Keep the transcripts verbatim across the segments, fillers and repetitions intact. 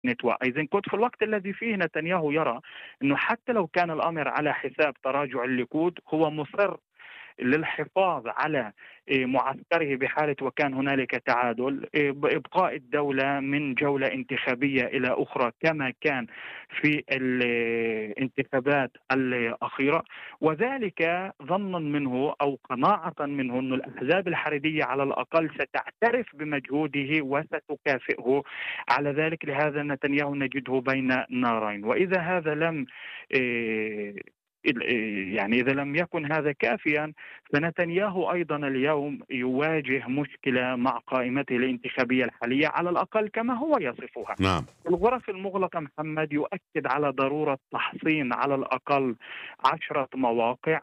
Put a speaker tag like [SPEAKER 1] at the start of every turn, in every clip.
[SPEAKER 1] وأيزنكوت في الوقت الذي فيه نتنياهو يرى أنه حتى لو كان الأمر على حساب تراجع الليكود هو مصر للحفاظ على معسكره بحالة وكان هنالك تعادل، بإبقاء الدولة من جولة انتخابية إلى أخرى كما كان في الانتخابات الأخيرة، وذلك ظنا منه أو قناعة منه أن الأحزاب الحريدية على الأقل ستعترف بمجهوده وستكافئه على ذلك. لهذا نتنياهو نجده بين نارين، وإذا هذا لم يعني إذا لم يكن هذا كافيا فنتنياهو أيضا اليوم يواجه مشكلة مع قائمته الانتخابية الحالية على الأقل كما هو يصفها.
[SPEAKER 2] نعم.
[SPEAKER 1] الغرف المغلقة محمد يؤكد على ضرورة تحصين على الأقل عشرة مواقع،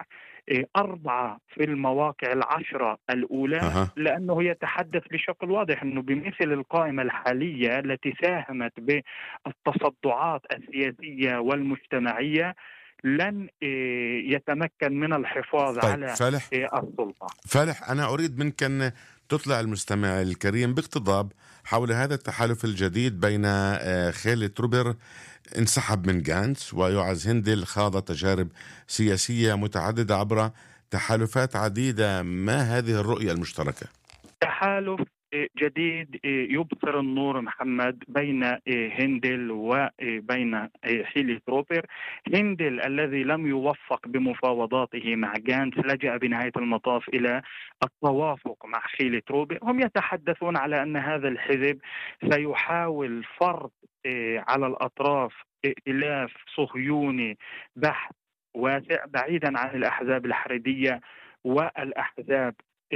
[SPEAKER 1] أربعة في المواقع العشرة الأولى،
[SPEAKER 2] أه.
[SPEAKER 1] لأنه يتحدث بشكل واضح أنه بمثل القائمة الحالية التي ساهمت بالتصدعات السياسية والمجتمعية لن يتمكن من الحفاظ
[SPEAKER 2] طيب
[SPEAKER 1] على
[SPEAKER 2] فالح
[SPEAKER 1] السلطة.
[SPEAKER 2] فالح أنا أريد منك أن تطلع المستمع الكريم باقتضاب حول هذا التحالف الجديد بين خيلي تروبر انسحب من غانتس ويعز هندل خاض تجارب سياسية متعددة عبر تحالفات عديدة. ما هذه الرؤية المشتركة؟
[SPEAKER 1] تحالف جديد يبصر النور محمد بين هندل وبين خيلي تروبر. هندل الذي لم يوفق بمفاوضاته مع غانتس لجأ بنهاية المطاف إلى التوافق مع خيلي تروبر. هم يتحدثون على أن هذا الحزب سيحاول فرض على الأطراف ائتلاف صهيوني بحت واسع بعيدا عن الأحزاب الحريدية والأحزاب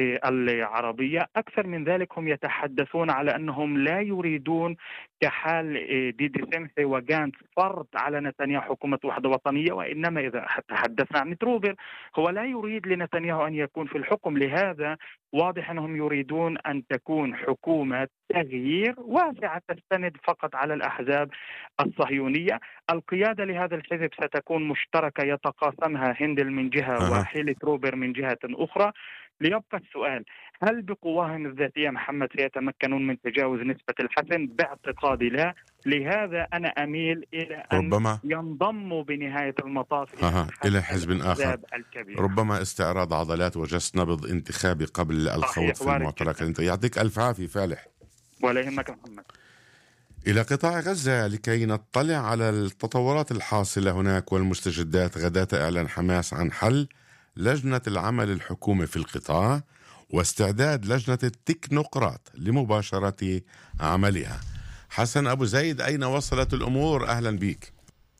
[SPEAKER 1] العربية. أكثر من ذلك هم يتحدثون على أنهم لا يريدون كحال ديدي سمحي وغانتس فرض على نتنياهو حكومة وحدة وطنية، وإنما إذا تحدثنا عن تروبر هو لا يريد لنتنياهو أن يكون في الحكم. لهذا واضح أنهم يريدون أن تكون حكومة تغيير واسعة تستند فقط على الأحزاب الصهيونية. القيادة لهذا الحزب ستكون مشتركة يتقاسمها هندل من جهة
[SPEAKER 2] أه.
[SPEAKER 1] وخيلي تروبر من جهة أخرى. ليبقى السؤال، هل بقواهم الذاتية محمد سيتمكنون من تجاوز نسبة الحسم؟ باعتقادي لا. لهذا أنا أميل إلى أن
[SPEAKER 2] ربما
[SPEAKER 1] ينضموا بنهاية المطاف
[SPEAKER 2] أه. إلى حزب آخر،
[SPEAKER 1] الكبير.
[SPEAKER 2] ربما استعراض عضلات وجس نبض انتخابي قبل الخوض في المعترك. يعطيك ألف عافية فالح.
[SPEAKER 1] ولا يهمك محمد.
[SPEAKER 2] إلى قطاع غزة لكي نطلع على التطورات الحاصلة هناك والمستجدات. غداة إعلان حماس عن حل لجنة العمل الحكومي في القطاع واستعداد لجنة التكنوقراط لمباشرة عملها. حسن أبو زيد، أين وصلت الأمور؟ أهلا بك.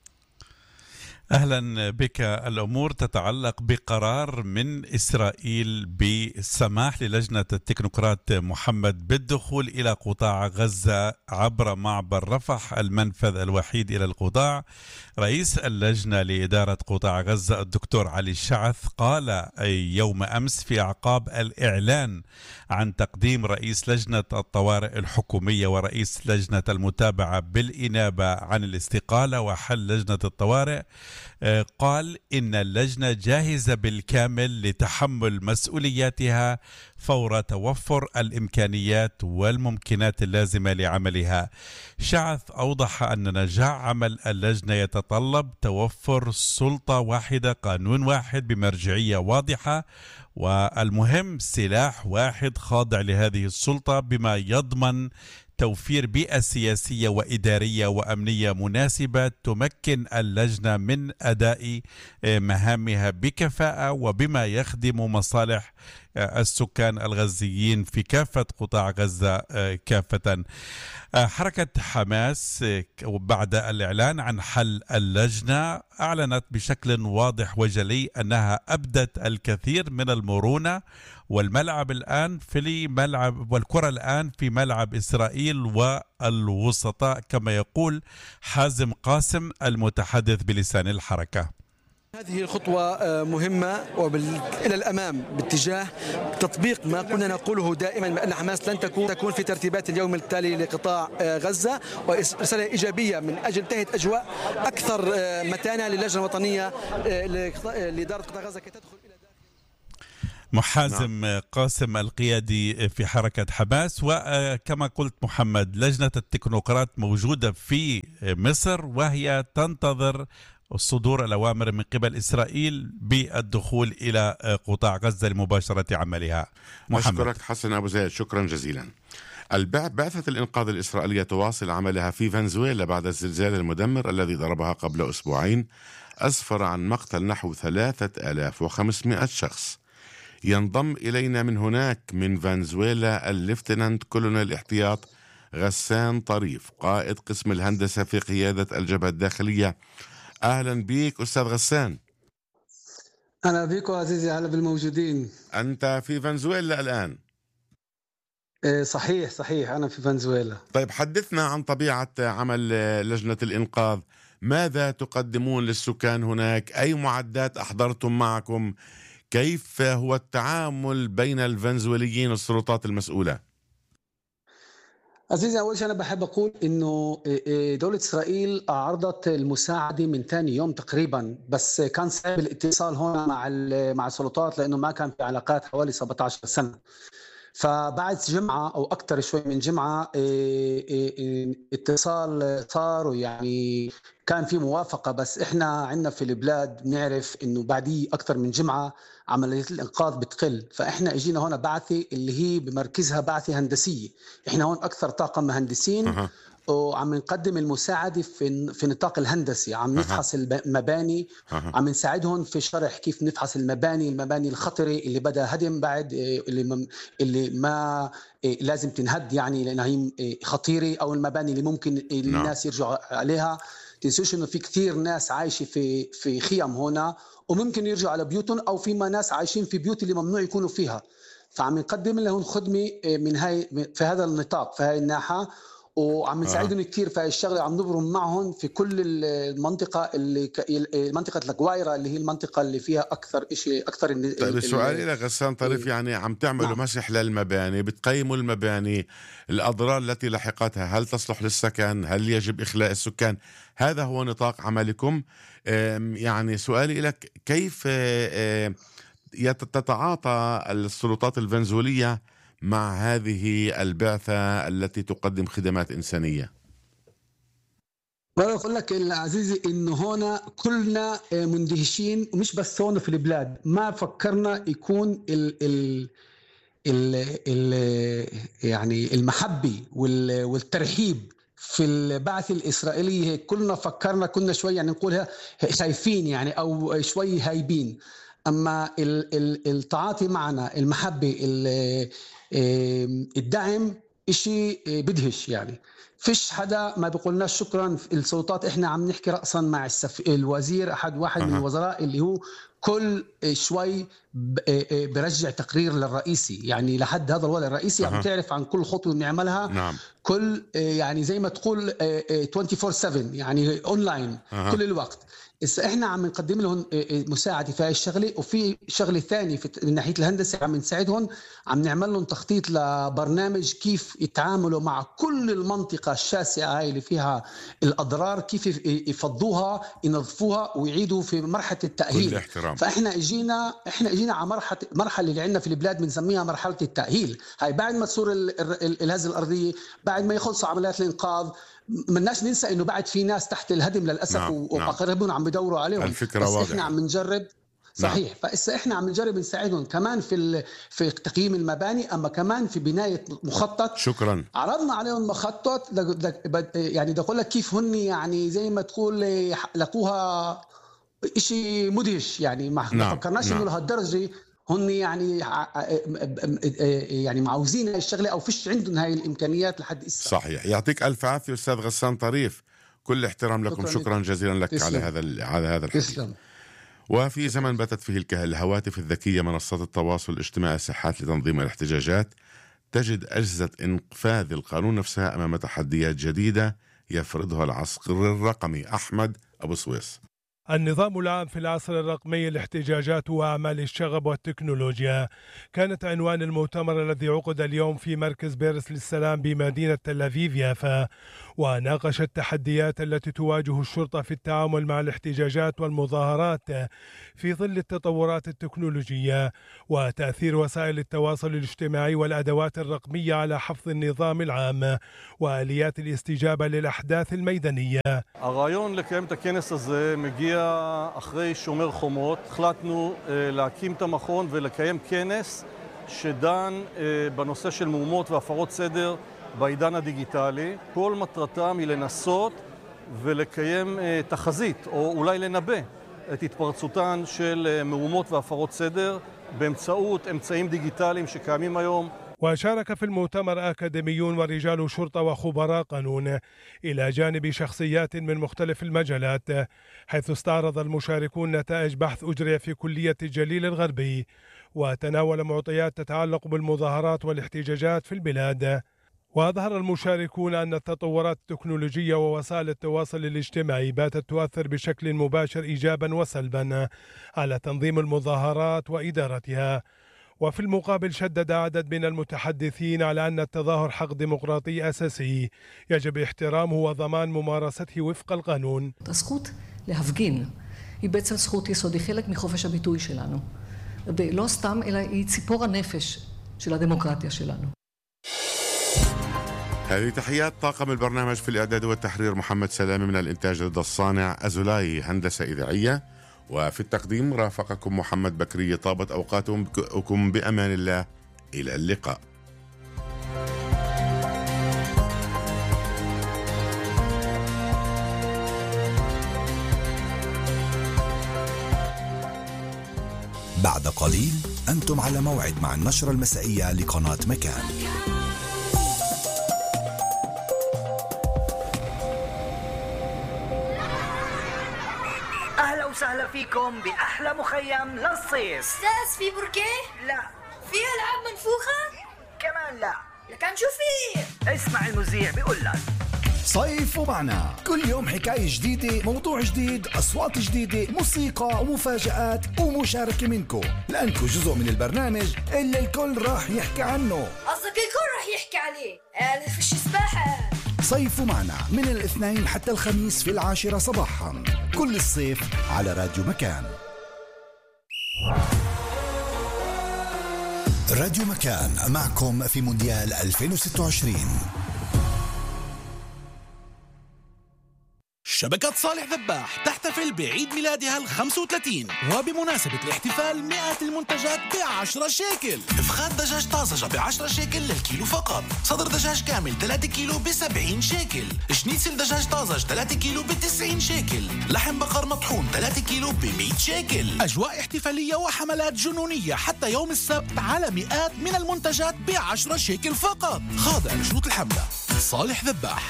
[SPEAKER 3] أهلا بك. الأمور تتعلق بقرار من إسرائيل بالسماح للجنة التكنوقراط محمد بالدخول إلى قطاع غزة عبر معبر رفح المنفذ الوحيد إلى القطاع. رئيس اللجنة لإدارة قطاع غزة الدكتور علي الشعث قال يوم أمس في أعقاب الإعلان عن تقديم رئيس لجنة الطوارئ الحكومية ورئيس لجنة المتابعة بالإنابة عن الاستقالة وحل لجنة الطوارئ، قال إن اللجنة جاهزة بالكامل لتحمل مسؤولياتها فور توفر الإمكانيات والممكنات اللازمة لعملها. شعث أوضح أن نجاح عمل اللجنة يتطلب توفر سلطة واحدة، قانون واحد بمرجعية واضحة، والمهم سلاح واحد خاضع لهذه السلطة، بما يضمن توفير بيئة سياسية وإدارية وأمنية مناسبة تمكن اللجنة من أداء مهامها بكفاءة وبما يخدم مصالح السكان الغزيين في كافة قطاع غزة كافة. حركة حماس بعد الإعلان عن حل اللجنة أعلنت بشكل واضح وجلي أنها أبدت الكثير من المرونة، والملعب الآن في ملعب والكرة الآن في ملعب إسرائيل والوسطاء كما يقول حازم قاسم المتحدث بلسان الحركة.
[SPEAKER 4] هذه الخطوة مهمة وإلى الأمام باتجاه تطبيق ما كنا نقوله دائما بأن حماس لن تكون تكون في ترتيبات اليوم التالي لقطاع غزة، ورسالة إيجابية من أجل تهيئة أجواء أكثر متانة للجنة الوطنية لإدارة قطاع غزة كي تدخل إلى
[SPEAKER 3] محازم نعم. قاسم القيادي في حركة حماس. وكما قلت محمد، لجنة التكنوقراط موجودة في مصر وهي تنتظر صدور الأوامر من قبل إسرائيل بالدخول إلى قطاع غزة لمباشرة عملها. محمد.
[SPEAKER 2] أشكرك حسن أبو زيد، شكرا جزيلا. بعثة الإنقاذ الإسرائيلية تواصل عملها في فنزويلا بعد الزلزال المدمر الذي ضربها قبل أسبوعين، أسفر عن مقتل نحو ثلاثة آلاف وخمسمائة شخص. ينضم إلينا من هناك من فنزويلا الليفتنانت كولونيل احتياط غسان طريف، قائد قسم الهندسة في قيادة الجبهة الداخلية. أهلا بك أستاذ غسان.
[SPEAKER 5] أهلا بكم عزيزي، أهلا بالموجودين.
[SPEAKER 2] أنت في فنزويلا الآن؟
[SPEAKER 5] صحيح صحيح أنا في فنزويلا.
[SPEAKER 2] طيب حدثنا عن طبيعة عمل لجنة الإنقاذ، ماذا تقدمون للسكان هناك؟ أي معدات أحضرتم معكم؟ كيف هو التعامل بين الفنزويليين والسلطات المسؤولة؟
[SPEAKER 5] عزيزي، أول شيء أنا بحب أقول إنه دولة إسرائيل عرضت المساعدة من ثاني يوم تقريبا، بس كان صعب الاتصال هنا مع مع السلطات لأنه ما كان في علاقات حوالي سبعة عشر سنة. فبعد جمعة أو أكثر شوي من جمعة اتصال صار، ويعني كان في موافقة، بس إحنا عندنا في البلاد بنعرف إنه بعديه أكثر من جمعة عملية الإنقاذ بتقل. فإحنا إجينا هنا بعثة اللي هي بمركزها بعثة هندسية، إحنا هون أكثر طاقم مهندسين أه. وعم نقدم المساعدة في في نطاق الهندسي، عم نفحص المباني، عم نساعدهم في شرح كيف نفحص المباني المباني الخطرة اللي بدها هدم بعد، اللي اللي ما لازم تنهد يعني لأنها هي خطيرة، أو المباني اللي ممكن الناس يرجعوا عليها. تنسوش إنه في كثير ناس عايشة في في خيام هنا وممكن يرجعوا على بيوتهم، أو فيما ناس عايشين في بيوت اللي ممنوع يكونوا فيها. فعم نقدم لهم خدمة من هاي في هذا النطاق في هاي الناحية، وعم نساعدهم آه. كثير في هاي الشغله. عم نبرم معهم في كل المنطقه اللي ك... منطقه الجوايرة اللي هي المنطقه اللي فيها اكثر شيء اكثر.
[SPEAKER 2] طيب السؤال لك غسان طريف، يعني عم تعملوا نعم. مسح للمباني، بتقيموا المباني، الاضرار التي لحقتها، هل تصلح للسكن، هل يجب اخلاء السكان؟ هذا هو نطاق عملكم. يعني سؤالي لك، كيف تتعاطى السلطات الفنزويلية مع هذه البعثة التي تقدم خدمات إنسانية؟
[SPEAKER 5] أنا أقول لك العزيزي إنه هنا كلنا مندهشين، ومش بس هون في البلاد، ما فكرنا يكون ال ال ال ال يعني المحبة والترحيب في البعث الإسرائيلي. كلنا فكرنا كنا شوي يعني نقولها خايفين يعني أو شوي هايبين، أما التعاطي معنا، المحبة، الدعم، إشي بدهش يعني. فيش حدا ما بيقولناش شكرا. السلطات إحنا عم نحكي رأسا مع السف... الوزير أحد واحد أه. من الوزراء اللي هو كل شوي برجع تقرير للرئيسي، يعني لحد هذا الوضع الرئيسي أه. عم تعرف عن كل خطوة بنعملها نعم. كل يعني زي ما تقول أربعة وعشرين سبعة يعني أونلاين أه. كل الوقت. إذا إحنا عم نقدم لهم مساعدة في هاي الشغلة، وفي شغلة ثانية من ناحية الهندسة عم نساعدهم، عم نعمل لهم تخطيط لبرنامج كيف يتعاملوا مع كل المنطقة الشاسعة هاي اللي فيها الأضرار، كيف يفضوها ينظفوها ويعيدوا في مرحلة التأهيل. فإحنا إجينا إحنا إجينا على مرحلة مرحلة اللي عندنا في البلاد بنسميها مرحلة التأهيل. هاي بعد ما تصير الهزة الأرضية، بعد ما يخلصوا عمليات الإنقاذ، مناش ننسى انه بعد في ناس تحت الهدم للاسف نعم. واقربون عم بدوروا عليهم.
[SPEAKER 2] الفكره
[SPEAKER 5] بس
[SPEAKER 2] واضحه.
[SPEAKER 5] احنا عم نجرب صحيح نعم. فإسا احنا عم نجرب نساعدهم كمان في في تقييم المباني، اما كمان في بنايه مخطط.
[SPEAKER 2] شكرا.
[SPEAKER 5] عرضنا عليهم مخطط يعني بدي اقول لك كيف هن يعني زي ما تقول لقوها شيء مدهش يعني. ما نعم. فكرناش نعم. انه لهالدرجه هن يعني يعني معوزين هاي الشغله او فيش عندهم هاي الامكانيات لحد هسه.
[SPEAKER 2] صحيح. يعطيك الف عافيه استاذ غسان طريف، كل احترام لكم. شكرا, شكرا جزيلا لك تسلم. على هذا على هذا الحديث. وفي زمن باتت فيه الهواتف الذكيه منصات التواصل الاجتماعي ساحات لتنظيم الاحتجاجات، تجد اجهزه انفاذ القانون نفسها امام تحديات جديده يفرضها العصر الرقمي. احمد ابو سويس.
[SPEAKER 6] النظام العام في العصر الرقمي، الاحتجاجات وأعمال الشغب والتكنولوجيا، كانت عنوان المؤتمر الذي عقد اليوم في مركز بيرس للسلام بمدينة تل أبيب يافا، وناقش التحديات التي تواجه الشرطة في التعامل مع الاحتجاجات والمظاهرات في ظل التطورات التكنولوجية وتأثير وسائل التواصل الاجتماعي والأدوات الرقمية على حفظ النظام العام وآليات الاستجابة للأحداث الميدانية.
[SPEAKER 7] הרעיון לקיים את הכנס הזה מגיע אחרי שומר חומות. החלטנו להקים את המכון ולקיים כנס שדן בנושא של מהומות והפרות סדר בעידן הדיגיטלי. כל מטרתם היא לנסות ולקיים תחזית, או אולי לנבא את התפרצותן של מהומות והפרות סדר באמצעות אמצעים דיגיטליים שקיימים היום.
[SPEAKER 6] وشارك في المؤتمر أكاديميون ورجال شرطة وخبراء قانون إلى جانب شخصيات من مختلف المجالات، حيث استعرض المشاركون نتائج بحث أجري في كلية الجليل الغربي وتناول معطيات تتعلق بالمظاهرات والاحتجاجات في البلاد. وأظهر المشاركون أن التطورات التكنولوجية ووسائل التواصل الاجتماعي باتت تؤثر بشكل مباشر إيجابا وسلبا على تنظيم المظاهرات وإدارتها. وفي المقابل شدد عدد من المتحدثين على أن التظاهر حق ديمقراطي أساسي يجب احترامه وضمان ممارسته وفق القانون.
[SPEAKER 8] הזכות להפגין היא בעצם זכות יסוד, היא חלק מחופש הביטוי שלנו. ולא סתם, אלא היא ציפור הנפש של הדמוקרטיה שלנו.
[SPEAKER 2] هذه تحيات طاقم البرنامج في الإعداد والتحرير محمد سلامي، من الإنتاج لدى الصانع أزولاي هندسة إذاعية، وفي التقديم رافقكم محمد بكري. طابت أوقاتكم بأمان الله، إلى اللقاء.
[SPEAKER 9] بعد قليل أنتم على موعد مع النشرة المسائية لقناة مكان.
[SPEAKER 10] أهلا وسهلا فيكم بأحلى مخيم للصيف.
[SPEAKER 11] أستاذ في بركيه؟
[SPEAKER 10] لا.
[SPEAKER 11] في ألعاب منفوخة؟
[SPEAKER 10] كمان لا.
[SPEAKER 11] لكن شو في؟
[SPEAKER 10] اسمع المذيع بيقول لك
[SPEAKER 9] صيف معنا، كل يوم حكاية جديدة، موضوع جديد، أصوات جديدة، موسيقى ومفاجآت ومشاركة منكم، لأنكم جزء من البرنامج اللي الكل راح يحكي عنه.
[SPEAKER 11] قصدك الكل راح يحكي عليه؟ قال فيش سباحة.
[SPEAKER 9] صيف معنا من الاثنين حتى الخميس في العاشرة صباحا، كل الصيف على راديو مكان. راديو مكان معكم في مونديال ألفين وستة وعشرين.
[SPEAKER 12] شبكة صالح ذباح تحتفل بعيد ميلادها الخمسة وثلاثين، وبمناسبة الاحتفال مئات المنتجات بعشرة شيكل. افخاد دجاج طازجة بعشرة شيكل للكيلو فقط، صدر دجاج كامل ثلاثة كيلو بسبعين شيكل، شنيتسل دجاج طازج ثلاثة كيلو بتسعين شيكل، لحم بقر مطحون ثلاثة كيلو بمئة شيكل. أجواء احتفالية وحملات جنونية حتى يوم السبت على مئات من المنتجات بعشرة شيكل فقط، خاضع لشروط الحملة. صالح ذباح.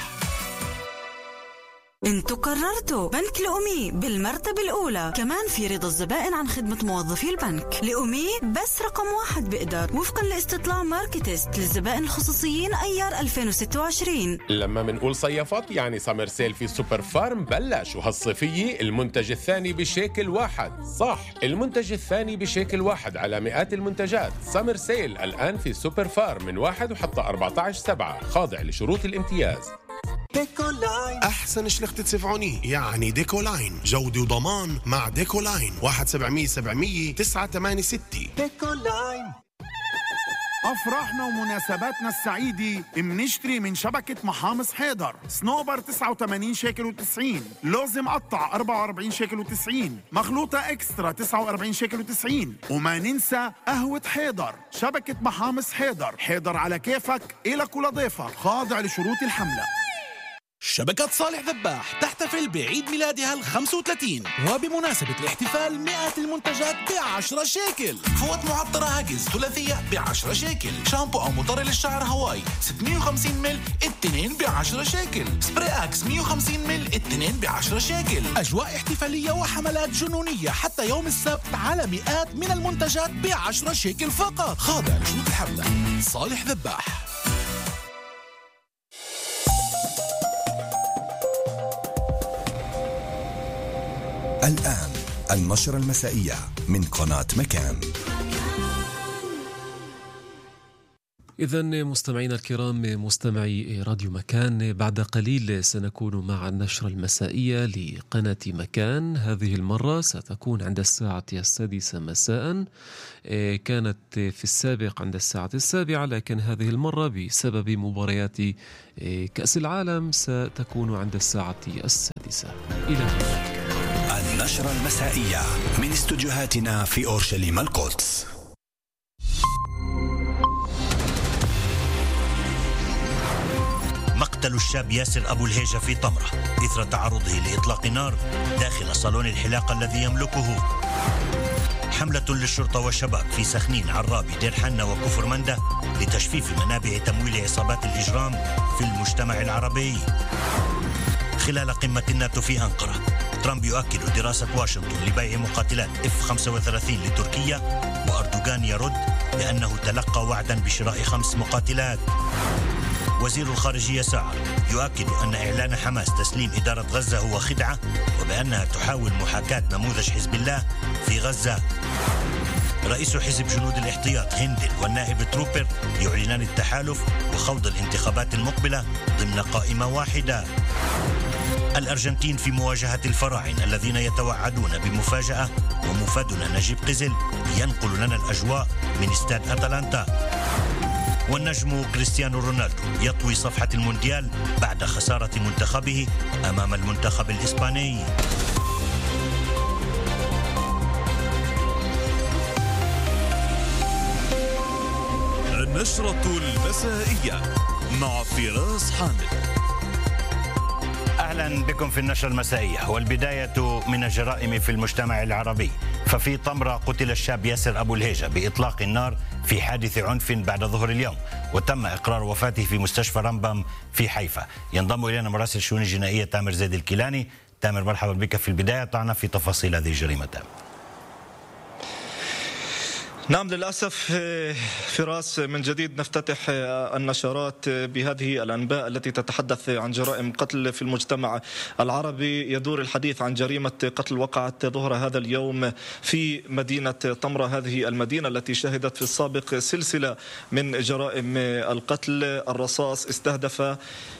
[SPEAKER 13] انتوا قررتوا بنك لأمي بالمرتبة الأولى، كمان في رضا الزبائن عن خدمة موظفي البنك. لأمي بس رقم واحد بقدر، وفقا لاستطلاع ماركتست للزبائن الخصوصيين أيار ألفين وستة وعشرين.
[SPEAKER 14] لما منقول صيفت يعني سمر سيل في سوبر فارم بلش، وهالصيفية المنتج الثاني بشيكل واحد. صح، المنتج الثاني بشيكل واحد على مئات المنتجات. سمر سيل الآن في سوبر فارم من واحد وحتى أربعة عشر سبعة، خاضع لشروط الامتياز.
[SPEAKER 15] ديكولاين أحسن شلخة سفعوني، يعني ديكولاين جودة وضمان مع ديكولاين. واحد سبعمية سبعمية تسعة ثمانية ستة.
[SPEAKER 16] ديكولاين. أفراحنا ومناسباتنا السعيدة منشتري من شبكة محامص حيدر. سنوبر تسعة وثمانين شيكل وتسعين، لوز مقطع أربعة وأربعين شيكل وتسعين، مخلوطة إكسترا تسعة وأربعين شيكل وتسعين. وما ننسى قهوة حيدر. شبكة محامص حيدر، حيدر على كيفك إلك ولضيفك، خاضع لشروط الحملة.
[SPEAKER 12] شبكة صالح ذباح تحتفل بعيد ميلادها الخمسة وثلاثين، وبمناسبة الاحتفال مئات المنتجات بعشرة شيكل. فوط معطرة هاجز ثلاثية بعشرة شيكل، شامبو أو مطر للشعر هواي ستمية وخمسين مل اثنين بعشرة شيكل، سبراي أكس مية وخمسين مل اثنين بعشرة شيكل. أجواء احتفالية وحملات جنونية حتى يوم السبت على مئات من المنتجات بعشرة شيكل فقط، خاضع لشروط الحملة. صالح ذباح.
[SPEAKER 9] الآن النشرة المسائية من قناة مكان.
[SPEAKER 17] إذن مستمعينا الكرام، مستمعي راديو مكان، بعد قليل سنكون مع النشرة المسائية لقناة مكان. هذه المرة ستكون عند الساعة السادسة مساء، كانت في السابق عند الساعة السابعة، لكن هذه المرة بسبب مباريات كأس العالم ستكون عند الساعة السادسة. إلى هناك.
[SPEAKER 9] النشرة المسائية من استوديوهاتنا في أورشليم القدس.
[SPEAKER 18] مقتل الشاب ياسر أبو الهيجة في طمرة إثر تعرضه لإطلاق نار داخل صالون الحلاقة الذي يملكه. حملة للشرطة والشباب في سخنين، عرابي، دير حنة وكفر مندة لتجفيف منابع تمويل عصابات الإجرام في المجتمع العربي. خلال قمة الناتو في أنقرة، ترامب يؤكد دراسة واشنطن لبيع مقاتلات إف خمسة وثلاثين لتركيا، وأردوغان يرد بأنه تلقى وعدا بشراء خمس مقاتلات. وزير الخارجية ساعر يؤكد أن إعلان حماس تسليم إدارة غزة هو خدعة، وبأنها تحاول محاكاة نموذج حزب الله في غزة. رئيس حزب جنود الاحتياط هندل والنائب تروبر يعلنان التحالف وخوض الانتخابات المقبلة ضمن قائمة واحدة. الأرجنتين في مواجهة الفراعنة الذين يتوعدون بمفاجأة، ومفادنا نجيب قزل ينقل لنا الأجواء من استاد أتلانتا. والنجم كريستيانو رونالدو يطوي صفحة المونديال بعد خسارة منتخبه أمام المنتخب الإسباني.
[SPEAKER 12] النشرة المسائية مع فراس حامد.
[SPEAKER 18] أهلا بكم في النشرة المسائية، والبداية من الجرائم في المجتمع العربي. ففي طمرة قتل الشاب ياسر أبو الهيجة بإطلاق النار في حادث عنف بعد ظهر اليوم، وتم إقرار وفاته في مستشفى رمبم في حيفا. ينضم إلينا مراسل الشؤون الجنائية تامر زيد الكيلاني. تامر، مرحبا بك. في البداية طعنا في تفاصيل هذه الجريمة. تامر.
[SPEAKER 19] نعم، للأسف فراس، من جديد نفتتح النشرات بهذه الأنباء التي تتحدث عن جرائم قتل في المجتمع العربي. يدور الحديث عن جريمة قتل وقعت ظهر هذا اليوم في مدينة طمرة، هذه المدينة التي شهدت في السابق سلسلة من جرائم القتل. الرصاص استهدف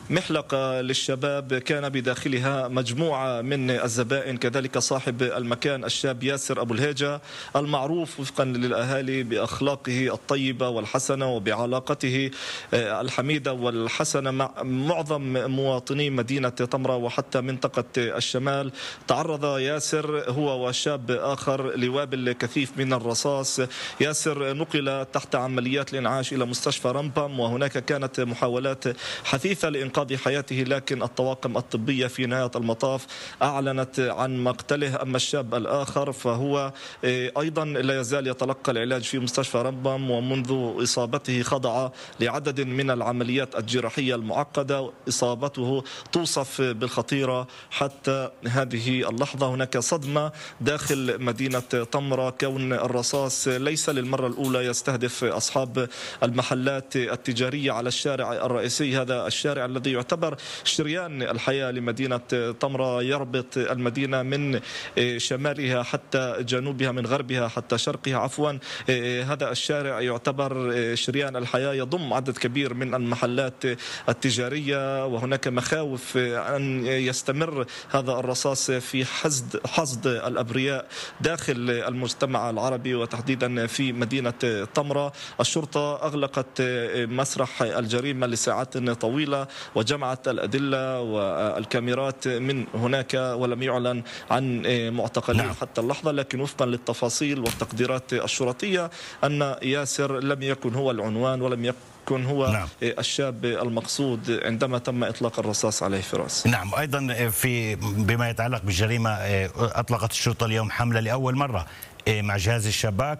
[SPEAKER 19] محلقة للشباب كان بداخلها مجموعة من الزبائن، كذلك صاحب المكان الشاب ياسر أبو الهيجة المعروف وفقا للأهالي بأخلاقه الطيبة والحسنة وبعلاقته الحميدة والحسنة مع معظم مواطني مدينة طمرة وحتى منطقة الشمال. تعرض ياسر هو وشاب آخر لوابل كثيف من الرصاص. ياسر نقل تحت عمليات الإنعاش إلى مستشفى رمبم، وهناك كانت محاولات حثيثة لإنقاذ حياته، لكن الطواقم الطبية في نهاية المطاف أعلنت عن مقتله. أما الشاب الآخر فهو أيضا لا يزال يتلقى العلاج في مستشفى رمبم، ومنذ إصابته خضع لعدد من العمليات الجراحية المعقدة. إصابته توصف بالخطيرة حتى هذه اللحظة. هناك صدمة داخل مدينة طمرة، كون الرصاص ليس للمرة الأولى يستهدف أصحاب المحلات التجارية على الشارع الرئيسي، هذا الشارع الذي يعتبر شريان الحياة لمدينة طمرة، يربط المدينة من شمالها حتى جنوبها، من غربها حتى شرقها عفوا. هذا الشارع يعتبر شريان الحياة، يضم عدد كبير من المحلات التجارية، وهناك مخاوف أن يستمر هذا الرصاص في حصد حصد الأبرياء داخل المجتمع العربي وتحديدا في مدينة طمرة. الشرطة أغلقت مسرح الجريمة لساعات طويلة وجمعت الأدلة والكاميرات من هناك، ولم يعلن عن معتقلين نعم. حتى اللحظة، لكن وفقا للتفاصيل والتقديرات الشرطية أن ياسر لم يكن هو العنوان ولم يكن هو نعم. الشاب المقصود عندما تم إطلاق الرصاص عليه. فراس.
[SPEAKER 18] نعم، أيضا في بما يتعلق بالجريمة أطلقت الشرطة اليوم حملة لأول مرة مع جهاز الشباك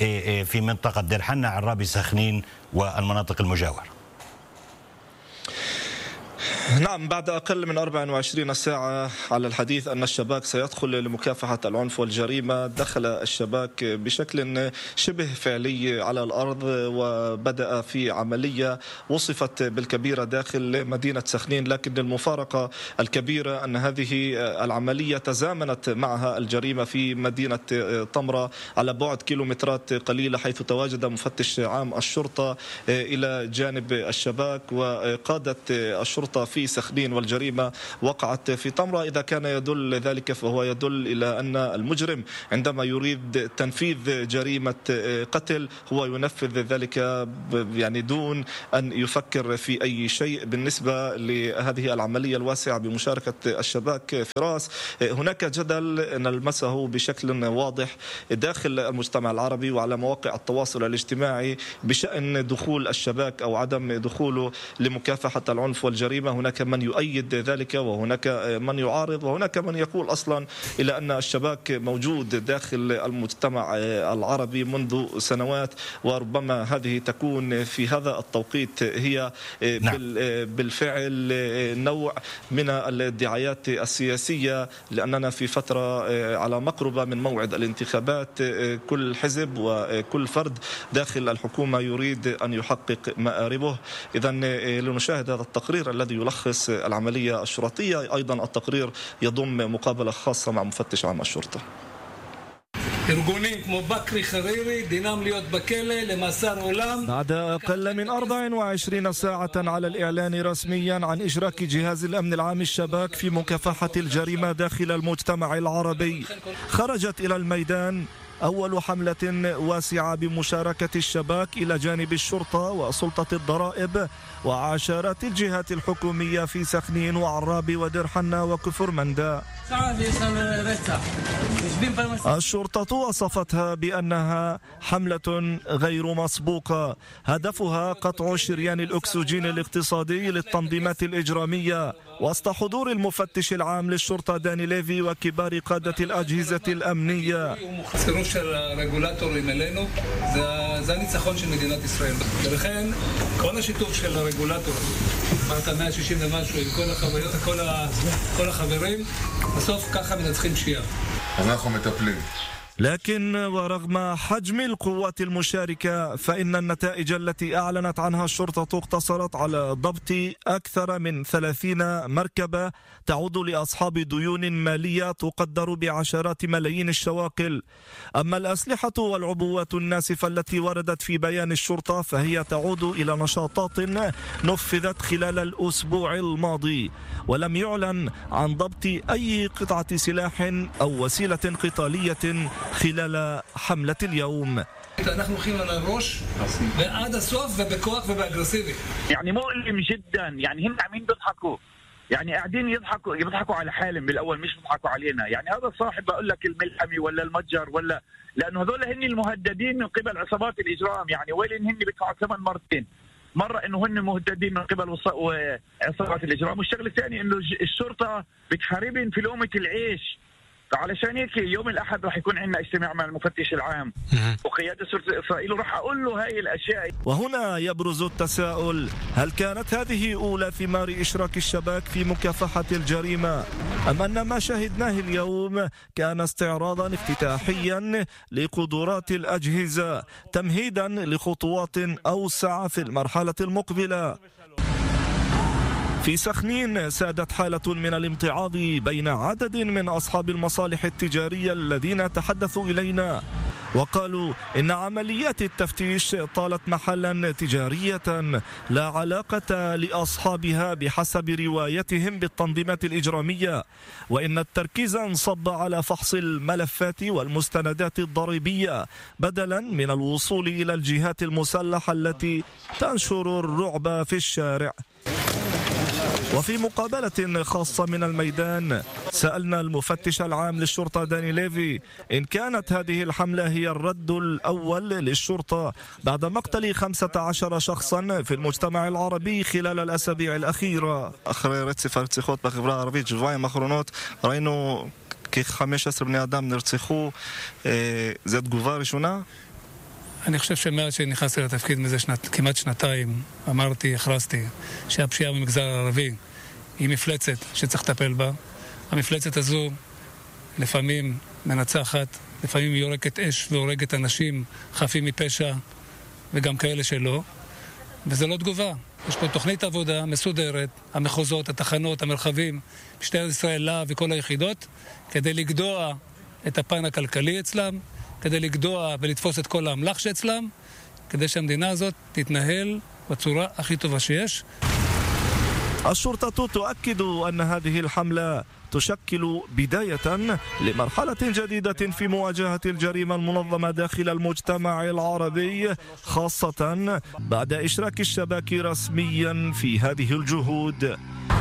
[SPEAKER 18] في منطقة دير حنة، عرابي، سخنين والمناطق المجاورة.
[SPEAKER 19] نعم، بعد أقل من أربع وعشرين ساعة على الحديث أن الشباك سيدخل لمكافحة العنف والجريمة، دخل الشباك بشكل شبه فعلي على الأرض وبدأ في عملية وصفت بالكبيرة داخل مدينة سخنين، لكن المفارقة الكبيرة أن هذه العملية تزامنت معها الجريمة في مدينة طمرة على بعد كيلومترات قليلة، حيث تواجد مفتش عام الشرطة إلى جانب الشباك وقادت الشرطة في سخنين، والجريمة وقعت في طمرة. إذا كان يدل ذلك فهو يدل إلى أن المجرم عندما يريد تنفيذ جريمة قتل هو ينفذ ذلك يعني دون أن يفكر في أي شيء. بالنسبة لهذه العملية الواسعة بمشاركة الشباك فراس، هناك جدل نلمسه بشكل واضح داخل المجتمع العربي وعلى مواقع التواصل الاجتماعي بشأن دخول الشباك أو عدم دخوله لمكافحة العنف والجريمة. هناك من يؤيد ذلك وهناك من يعارض وهناك من يقول أصلا إلى أن الشباك موجود داخل المجتمع العربي منذ سنوات، وربما هذه تكون في هذا التوقيت هي بالفعل نوع من الدعايات السياسية، لأننا في فترة على مقربة من موعد الانتخابات، كل حزب وكل فرد داخل الحكومة يريد أن يحقق مآربه. إذن لنشاهد هذا التقرير الذي يلخص العملية الشرطية. أيضا التقرير يضم مقابلة خاصة مع مفتش عام الشرطة.
[SPEAKER 20] ארגונים כמו בקרי חרירי דינם להיות בכלא למאסר עולם.
[SPEAKER 19] بعد أقل من أربع وعشرين ساعة على الإعلان رسميا عن إشراك جهاز الأمن العام الشباك في مكافحة الجريمة داخل المجتمع العربي، خرجت إلى الميدان أول حملة واسعة بمشاركة الشباك إلى جانب الشرطة وسلطة الضرائب وعشرات الجهات الحكومية في سخنين وعرابي ودير حنة وكفر مندا. الشرطة وصفتها بأنها حملة غير مسبوقة هدفها قطع شريان الأكسجين الاقتصادي للتنظيمات الإجرامية، وسط حضور المفتش العام للشرطة داني ليفي وكبار قادة الأجهزة الأمنية.
[SPEAKER 20] של הרגולטורים אלינו זה הניצחון של מדינת ישראל, ולכן כל השיתוף של הרגולטור אמרת מאה ושישים ומשהו עם כל החברים, כל החברים בסוף ככה מנצחים פשיעה.
[SPEAKER 2] אנחנו מטפלים.
[SPEAKER 19] لكن ورغم حجم القوات المشاركة فإن النتائج التي أعلنت عنها الشرطة اقتصرت على ضبط أكثر من ثلاثين مركبة تعود لأصحاب ديون مالية تقدر بعشرات ملايين الشواقل. أما الأسلحة والعبوات الناسفة التي وردت في بيان الشرطة فهي تعود إلى نشاطات نفذت خلال الأسبوع الماضي، ولم يعلن عن ضبط أي قطعة سلاح أو وسيلة قتالية خلال حملة اليوم.
[SPEAKER 20] אנחנו הולכים על הראש ועד הסוף ובכוח ובאגרסיבי.
[SPEAKER 21] يعني مؤلم جدا، يعني هم عمين بيضحكوا، يعني قاعدين يضحكوا يضحكوا على حالهم بالأول، مش بيضحكوا علينا. يعني هذا الصاحب بقول لك الملحمي ولا المتجر ولا، لأنه هذول هن المهددين من قبل عصابات الإجرام، يعني وين هن بيدفعوا ثمن مرتين، مرة إنه هن مهددين من قبل عصابات الإجرام، والشغل الثاني إنه الشرطة بتحاربهم في لقمة العيش. علشان هيك يوم الأحد راح يكون عندنا اجتماع مع المفتش العام وقيادة سلطة إسرائيل، وراح أقول له هاي الأشياء.
[SPEAKER 19] وهنا يبرز التساؤل، هل كانت هذه أولى ثمار إشراك الشباك في مكافحة الجريمة، أم أن ما شاهدناه اليوم كان استعراضا افتتاحيا لقدرات الأجهزة تمهيدا لخطوات أوسع في المرحلة المقبلة؟ في سخنين سادت حالة من الامتعاض بين عدد من أصحاب المصالح التجارية الذين تحدثوا إلينا وقالوا إن عمليات التفتيش طالت محلا تجارية لا علاقة لأصحابها بحسب روايتهم بالتنظيمات الإجرامية، وإن التركيز انصب على فحص الملفات والمستندات الضريبية بدلا من الوصول إلى الجهات المسلحة التي تنشر الرعب في الشارع. وفي مقابلة خاصة من الميدان سألنا المفتش العام للشرطة داني ليفي إن كانت هذه الحملة هي الرد الأول للشرطة بعد مقتل خمسة عشر شخصا في المجتمع العربي خلال الأسابيع الأخيرة. אחרי רצף הרציחות בחברה הערבית, שבועיים האחרונות ראינו כ-חמישה עשר בני אדם נרצחו. זו תגובה ראשונה?
[SPEAKER 20] אני חושב שמאז שנכנסתי לתפקיד מזה שנת, כמעט שנתיים, אמרתי, הכרזתי, שהפשיעה במגזר הערבי היא מפלצת שצריך לטפל בה. המפלצת הזו לפעמים מנצחת, לפעמים היא יורקת אש והורגת אנשים חפים מפשע וגם כאלה שלא, וזה לא תגובה. יש פה תוכנית עבודה מסודרת, המחוזות, התחנות, המרחבים, משטרת ישראל, להב וכל היחידות, כדי לגדוע את הפן הכלכלי אצלם, כדי לגדוע ולתפוס את כל האמל"ח שאצלם, כדי שהמדינה הזאת תתנהל בצורה הכי טובה שיש.
[SPEAKER 19] الشرطة تؤكد أن هذه الحملة تشكل بداية لمرحلة جديدة في مواجهة الجريمة المنظمة داخل المجتمع العربي، خاصة بعد إشراك الشباك رسميا في هذه الجهود.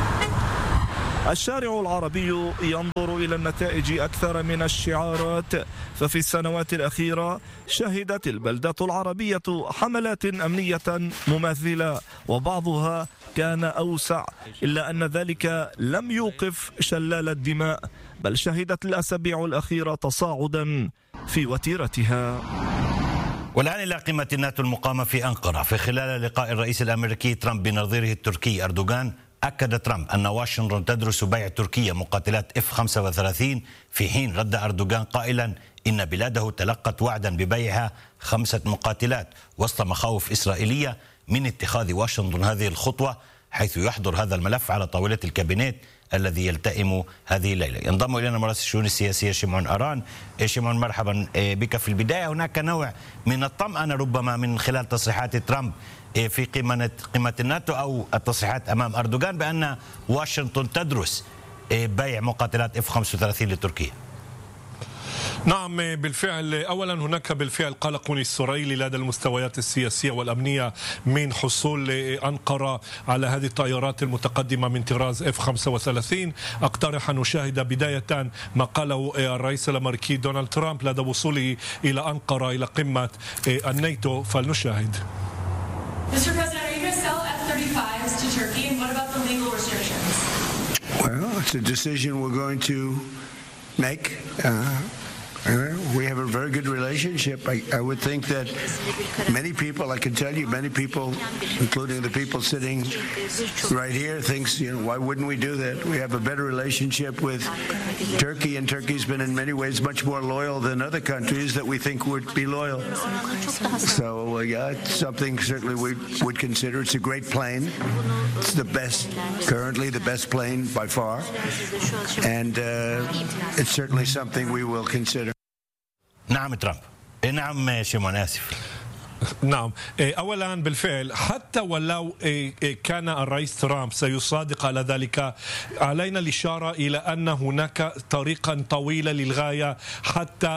[SPEAKER 19] الشارع العربي ينظر إلى النتائج أكثر من الشعارات، ففي السنوات الأخيرة شهدت البلدات العربية حملات أمنية مماثلة وبعضها كان أوسع، إلا أن ذلك لم يوقف شلال الدماء، بل شهدت الأسابيع الأخيرة تصاعدا في وتيرتها.
[SPEAKER 18] والآن إلى قمة الناتو المقامة في أنقرة. في خلال لقاء الرئيس الأمريكي ترامب بنظيره التركي أردوغان، أكد ترامب أن واشنطن تدرس بيع تركيا مقاتلات إف خمسة وثلاثين، في حين رد أردوغان قائلا إن بلاده تلقت وعدا ببيعها خمسة مقاتلات وسط مخاوف إسرائيلية من اتخاذ واشنطن هذه الخطوة، حيث يحضر هذا الملف على طاولة الكابينت الذي يلتئم هذه الليلة. ينضم إلينا مراسل الشؤون السياسية شمعون أران. شمعون، مرحبا بك. في البداية هناك نوع من الطمأنة ربما من خلال تصريحات ترامب في قمة قمة الناتو أو التصريحات أمام أردوغان بأن واشنطن تدرس بيع مقاتلات إف خمسة وثلاثين لتركيا.
[SPEAKER 1] نعم بالفعل. أولا هناك بالفعل قلق إسرائيلي لدى المستويات السياسية والأمنية من حصول أنقرة على هذه الطائرات المتقدمة من طراز إف خمسة وثلاثين. أقترح أن نشاهد بداية ما قاله الرئيس الأمريكي دونالد ترامب لدى وصوله إلى أنقرة إلى قمة الناتو، فلنشاهد.
[SPEAKER 22] Mister President, are you going to sell F thirty-fives to Turkey, and what about the legal restrictions?
[SPEAKER 23] Well, it's a decision we're going to make. Uh, we have a very good relationship. I, I would think that many people, I can tell you, many people, including the people sitting right here, thinks, you know, why wouldn't we do that? We have a better relationship with Turkey, and Turkey's been in many ways much more loyal than other countries that we think would be loyal. So, uh, yeah, it's something certainly we would consider. It's a great plane. It's the best, currently the best plane by far. And uh, it's certainly something we will consider.
[SPEAKER 18] نعم ترامب. نعم شيمون، آسف.
[SPEAKER 1] نعم، أولا بالفعل حتى ولو كان الرئيس ترامب سيصادق على ذلك، علينا الإشارة إلى أن هناك طريقا طويلة للغاية حتى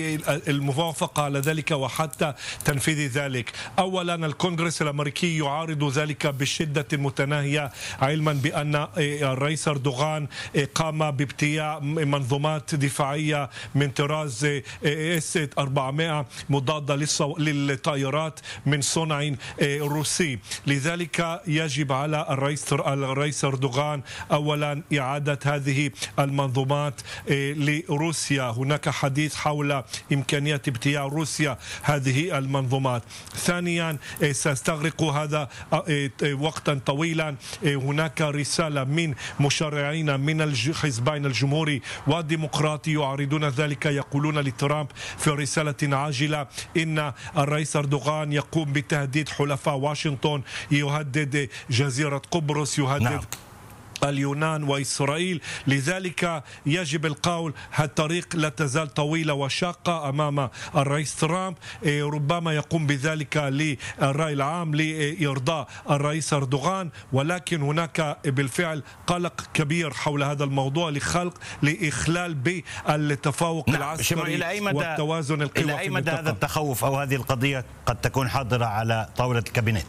[SPEAKER 1] الموافقة على ذلك وحتى تنفيذ ذلك. أولا الكونغرس الأمريكي يعارض ذلك بشدة متناهية، علما بأن الرئيس أردوغان قام بابتياع منظومات دفاعية من طراز إس أربعمائة مضادة للطائرات من صنع روسي. لذلك يجب على الرئيس الرئيس أردوغان أولا إعادة هذه المنظومات لروسيا. هناك حديث حول إمكانية ابتياع روسيا هذه المنظومات. ثانيا سيستغرق هذا وقتا طويلا. هناك رسالة من مشرعين من الحزبين الجمهوري والديمقراطي يعارضون ذلك، يقولون لترامب في رسالة عاجلة إن الرئيس أردوغان يقوم بتهديد حلفاء واشنطن، يهدد جزيرة قبرص، يهدد نعم. اليونان وإسرائيل. لذلك يجب القول هالطريق لا تزال طويلة وشاقة أمام الرئيس ترامب. ربما يقوم بذلك للرأي العام لإرضاء الرئيس أردوغان، ولكن هناك بالفعل قلق كبير حول هذا الموضوع لخلق لإخلال بالتفوق نعم. العسكري والتوازن القوى.
[SPEAKER 18] إلى أي مدى هذا التخوف أو هذه القضية قد تكون حاضرة على طاولة الكابينت؟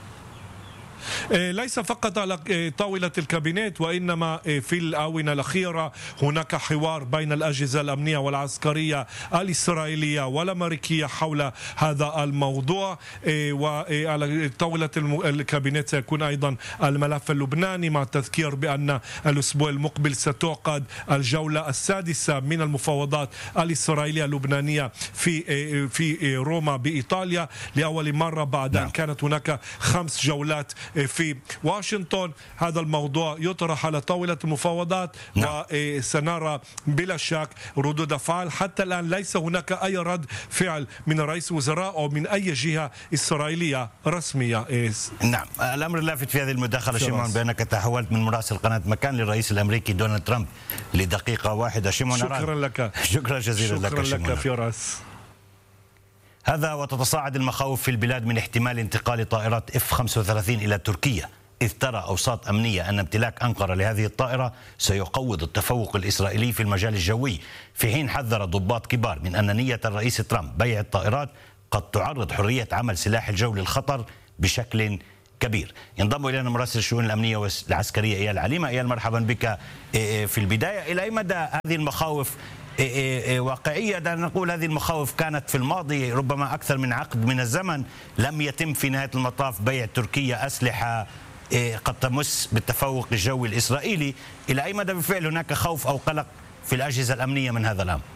[SPEAKER 1] ليس فقط على طاولة الكابينت، وإنما في الآونة الأخيرة هناك حوار بين الأجهزة الأمنية والعسكرية الإسرائيلية والأمريكية حول هذا الموضوع. وعلى طاولة الكابينت سيكون أيضا الملف اللبناني، مع التذكير بأن الأسبوع المقبل ستعقد الجولة السادسة من المفاوضات الإسرائيلية اللبنانية في في روما بإيطاليا لأول مرة بعد أن كانت هناك خمس جولات في واشنطن. هذا الموضوع يطرح على طاولة المفاوضات وسنرى بلا شك ردود أفعال. حتى الآن ليس هناك أي رد فعل من رئيس الوزراء أو من أي جهة إسرائيلية رسمية.
[SPEAKER 18] نعم، الأمر اللافت في هذه المداخلة شيمون بأنك تحولت من مراسل قناة مكان للرئيس الأمريكي دونالد ترامب لدقيقة واحدة. شيمون،
[SPEAKER 1] شكرا لك.
[SPEAKER 18] شكرا جزيلا
[SPEAKER 1] شكرا
[SPEAKER 18] لك
[SPEAKER 1] شكرا لك فراس.
[SPEAKER 18] هذا وتتصاعد المخاوف في البلاد من احتمال انتقال طائرات إف خمسة وثلاثين إلى تركيا، إذ ترى أوساط أمنية أن امتلاك أنقرة لهذه الطائرة سيقوض التفوق الإسرائيلي في المجال الجوي، في حين حذر ضباط كبار من أن نية الرئيس ترامب بيع الطائرات قد تعرض حرية عمل سلاح الجو للخطر بشكل كبير. ينضم إلينا مراسل الشؤون الأمنية والعسكرية إيال عليمة. إيال، مرحبا بك. في البداية، إلى أي مدى هذه المخاوف واقعية؟ دعنا نقول هذه المخاوف كانت في الماضي ربما أكثر من عقد من الزمن، لم يتم في نهاية المطاف بيع تركيا أسلحة قد تمس بالتفوق الجوي الإسرائيلي. إلى أي مدى بالفعل هناك خوف أو قلق في الأجهزة الأمنية من هذا الأمر؟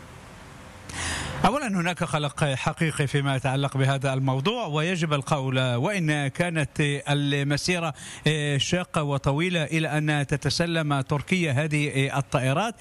[SPEAKER 3] أولا هناك قلق حقيقي فيما يتعلق بهذا الموضوع، ويجب القول وإن كانت المسيرة شاقة وطويلة إلى أن تتسلم تركيا هذه الطائرات،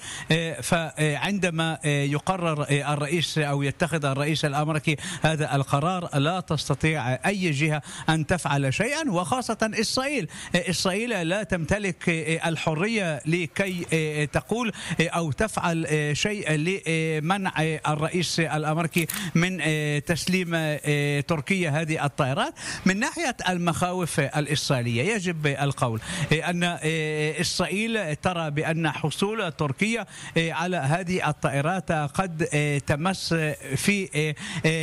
[SPEAKER 3] فعندما يقرر الرئيس أو يتخذ الرئيس الأمريكي هذا القرار لا تستطيع أي جهة أن تفعل شيئا، وخاصة إسرائيل. إسرائيل لا تمتلك الحرية لكي تقول أو تفعل شيء لمنع الرئيس الأمريكي من تسليم تركيا هذه الطائرات. من ناحية المخاوف الإسرائيلية يجب القول أن إسرائيل ترى بأن حصول تركيا على هذه الطائرات قد تمس في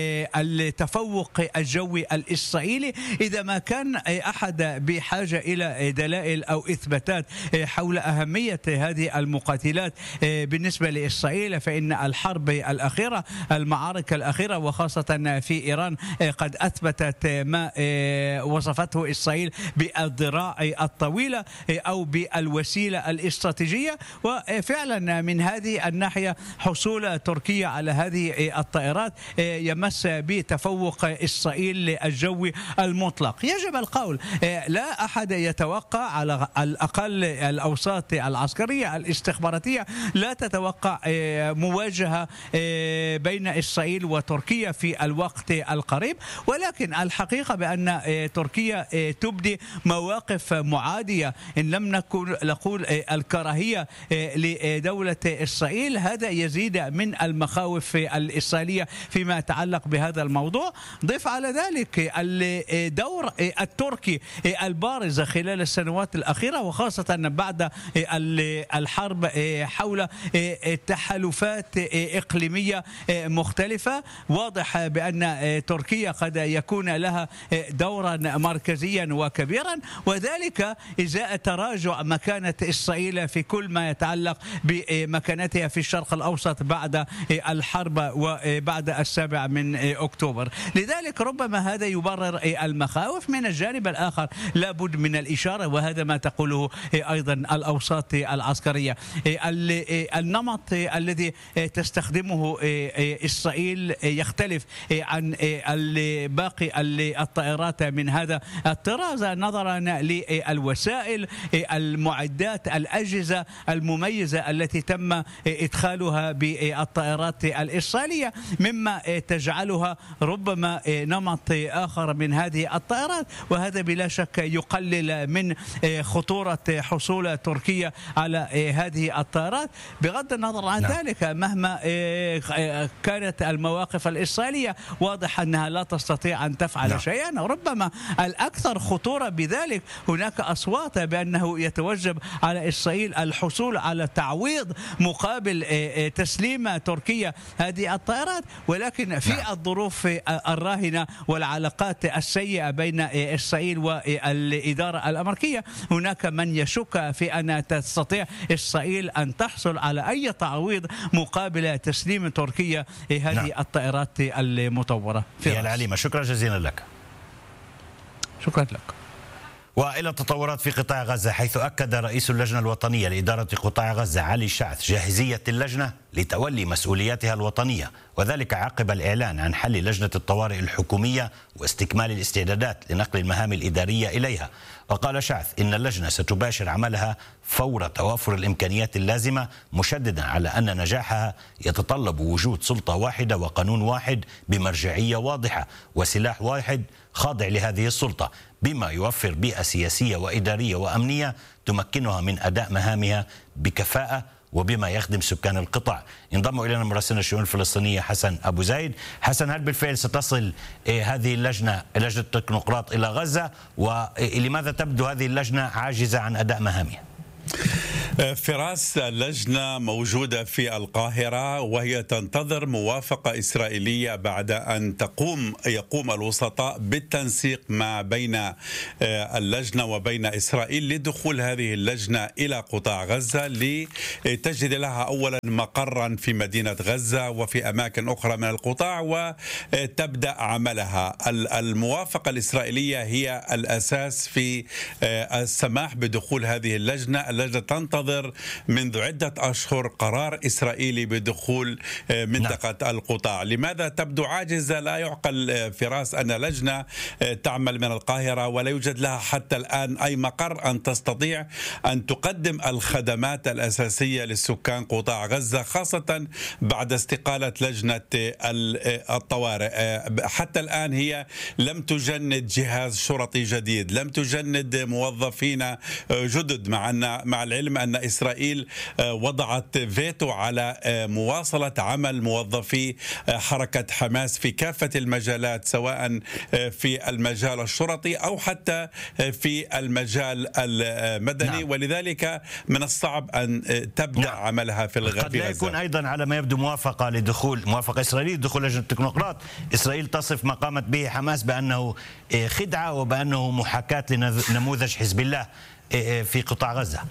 [SPEAKER 3] التفوق الجوي الإسرائيلي، إذا ما كان أحد بحاجة إلى دلائل أو إثباتات حول أهمية هذه المقاتلات بالنسبة لإسرائيل، فإن الحرب الأخيرة، المعارك الأخيرة وخاصة في إيران، قد أثبتت ما وصفته إسرائيل بالذراع الطويلة أو بالوسيلة الاستراتيجية. وفعلا من هذه الناحية حصول تركيا على هذه الطائرات يمس بتفوق إسرائيل الجوي المطلق. يجب القول لا أحد يتوقع، على الأقل الأوساط العسكرية الاستخباراتية لا تتوقع مواجهة بين إسرائيل وتركيا في الوقت القريب، ولكن الحقيقة بأن تركيا تبدي مواقف معادية، إن لم نكن نقول الكراهية لدولة إسرائيل. هذا يزيد من المخاوف الإسرائيلية فيما يتعلق بهذا الموضوع. ضف على ذلك الدور التركي البارز خلال السنوات الأخيرة، وخاصة بعد الحرب حول تحالفات إقليمية مختلفة. واضح بأن تركيا قد يكون لها دورا مركزيا وكبيرا، وذلك إزاء تراجع مكانة إسرائيل في كل ما يتعلق بمكانتها في الشرق الأوسط بعد الحرب وبعد السابع من أكتوبر. لذلك ربما هذا يبرر المخاوف. من الجانب الآخر لابد من الإشارة، وهذا ما تقوله أيضا الأوساط العسكرية، النمط الذي تستخدمه إسرائيل يختلف عن باقي الطائرات من هذا الطراز، نظرا للوسائل، المعدات، الأجهزة المميزة التي تم إدخالها بالطائرات الإسرائيلية، مما تجعلها ربما نمط آخر من هذه الطائرات. وهذا بلا شك يقلل من خطورة حصول تركيا على هذه الطائرات. بغض النظر عن نعم. ذلك مهما كانت المواقف الإسرائيلية واضح أنها لا تستطيع أن تفعل نعم. شيئا. ربما الأكثر خطورة بذلك هناك أصوات بأنه يتوجب على إسرائيل الحصول على تعويض مقابل تسليم تركيا هذه الطائرات، ولكن في نعم. الظروف الراهنة والعلاقات السيئة بين إسرائيل والإدارة الأمريكية هناك من يشك في أن تستطيع إسرائيل أن تحصل على أي تعويض مقابل تسليم تركيا هذه نعم. الطائرات المطورة.
[SPEAKER 18] يا العليمة، شكرا جزيلا لك.
[SPEAKER 3] شكرا لك.
[SPEAKER 18] وإلى التطورات في قطاع غزة، حيث أكد رئيس اللجنة الوطنية لإدارة قطاع غزة علي شعث جاهزية اللجنة لتولي مسؤولياتها الوطنية، وذلك عقب الإعلان عن حل لجنة الطوارئ الحكومية واستكمال الاستعدادات لنقل المهام الإدارية إليها. وقال شعث إن اللجنة ستباشر عملها فور توافر الإمكانيات اللازمة، مشددا على أن نجاحها يتطلب وجود سلطة واحدة وقانون واحد بمرجعية واضحة وسلاح واحد خاضع لهذه السلطة، بما يوفر بيئة سياسية وإدارية وأمنية تمكنها من أداء مهامها بكفاءة وبما يخدم سكان القطاع. انضم إلينا مراسلنا الشؤون الفلسطينية حسن أبو زايد. حسن، هل بالفعل ستصل هذه اللجنة لجنة التكنوقراط إلى غزة، ولماذا تبدو هذه اللجنة عاجزة عن أداء مهامها؟
[SPEAKER 4] فراس، اللجنة موجودة في القاهرة وهي تنتظر موافقة إسرائيلية بعد أن تقوم يقوم الوسطاء بالتنسيق ما بين اللجنة وبين إسرائيل لدخول هذه اللجنة إلى قطاع غزة، لتجد لها أولا مقرا في مدينة غزة وفي أماكن أخرى من القطاع وتبدأ عملها. الموافقة الإسرائيلية هي الأساس في السماح بدخول هذه اللجنة. اللجنة تنتظر منذ عدة أشهر قرار إسرائيلي بدخول منطقة نعم. القطاع. لماذا تبدو عاجزة؟ لا يعقل فراس أن لجنة تعمل من القاهرة ولا يوجد لها حتى الآن أي مقر أن تستطيع أن تقدم الخدمات الأساسية للسكان قطاع غزة، خاصة بعد استقالة لجنة الطوارئ. حتى الآن هي لم تجند جهاز شرطي جديد، لم تجند موظفين جدد، مع أن مع العلم أن إسرائيل وضعت فيتو على مواصلة عمل موظفي حركة حماس في كافة المجالات، سواء في المجال الشرطي أو حتى في المجال المدني. نعم. ولذلك من الصعب أن تبدأ نعم. عملها في الغد.
[SPEAKER 18] قد لا يكون أيضا على ما يبدو موافقة لدخول موافقة إسرائيلية لدخول لجنة التكنوقراط. إسرائيل تصف ما قامت به حماس بأنه خدعة وبأنه محاكاة لنموذج حزب الله في قطاع غزة.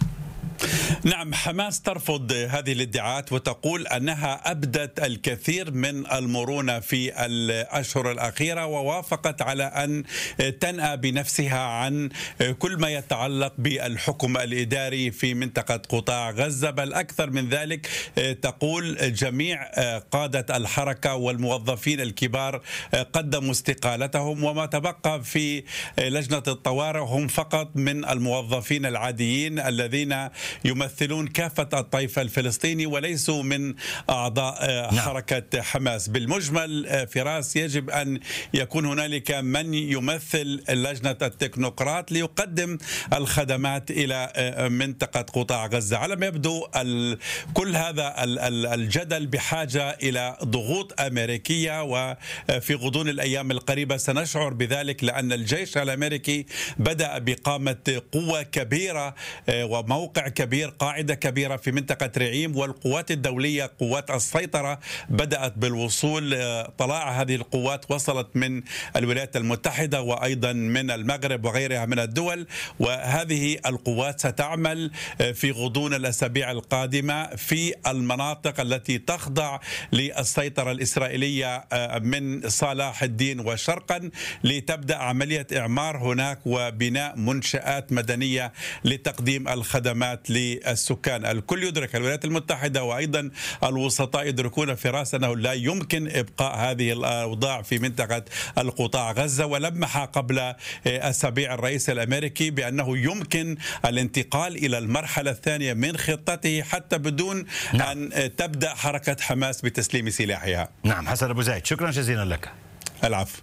[SPEAKER 4] نعم، حماس ترفض هذه الادعاءات وتقول أنها أبدت الكثير من المرونة في الأشهر الأخيرة، ووافقت على أن تنأى بنفسها عن كل ما يتعلق بالحكم الإداري في منطقة قطاع غزة. بل أكثر من ذلك، تقول جميع قادة الحركة والموظفين الكبار قدموا استقالتهم، وما تبقى في لجنة الطوارئ هم فقط من الموظفين العاديين الذين يمثلون كافة الطيف الفلسطيني وليسوا من أعضاء حركة حماس. بالمجمل فراس، يجب أن يكون هنالك من يمثل لجنة التكنوقراط ليقدم الخدمات إلى منطقة قطاع غزة. على ما يبدو كل هذا الجدل بحاجة إلى ضغوط أمريكية، وفي غضون الأيام القريبة سنشعر بذلك، لأن الجيش الأمريكي بدأ بإقامة قوة كبيرة وموقع كبير، قاعدة كبيرة في منطقة رعيم، والقوات الدولية قوات السيطرة بدأت بالوصول. طلائع هذه القوات وصلت من الولايات المتحدة وأيضا من المغرب وغيرها من الدول، وهذه القوات ستعمل في غضون الأسابيع القادمة في المناطق التي تخضع للسيطرة الإسرائيلية من صلاح الدين وشرقا، لتبدأ عملية إعمار هناك وبناء منشآت مدنية لتقديم الخدمات للسكان. الكل يدرك، الولايات المتحدة وأيضا الوسطاء يدركون فراس أنه لا يمكن إبقاء هذه الأوضاع في منطقة القطاع غزة. ولمح قبل أسابيع الرئيس الأمريكي بأنه يمكن الانتقال إلى المرحلة الثانية من خطته حتى بدون نعم. أن تبدأ حركة حماس بتسليم سلاحها.
[SPEAKER 18] نعم، حسن أبو زايد، شكرا جزيلا لك.
[SPEAKER 4] العفو.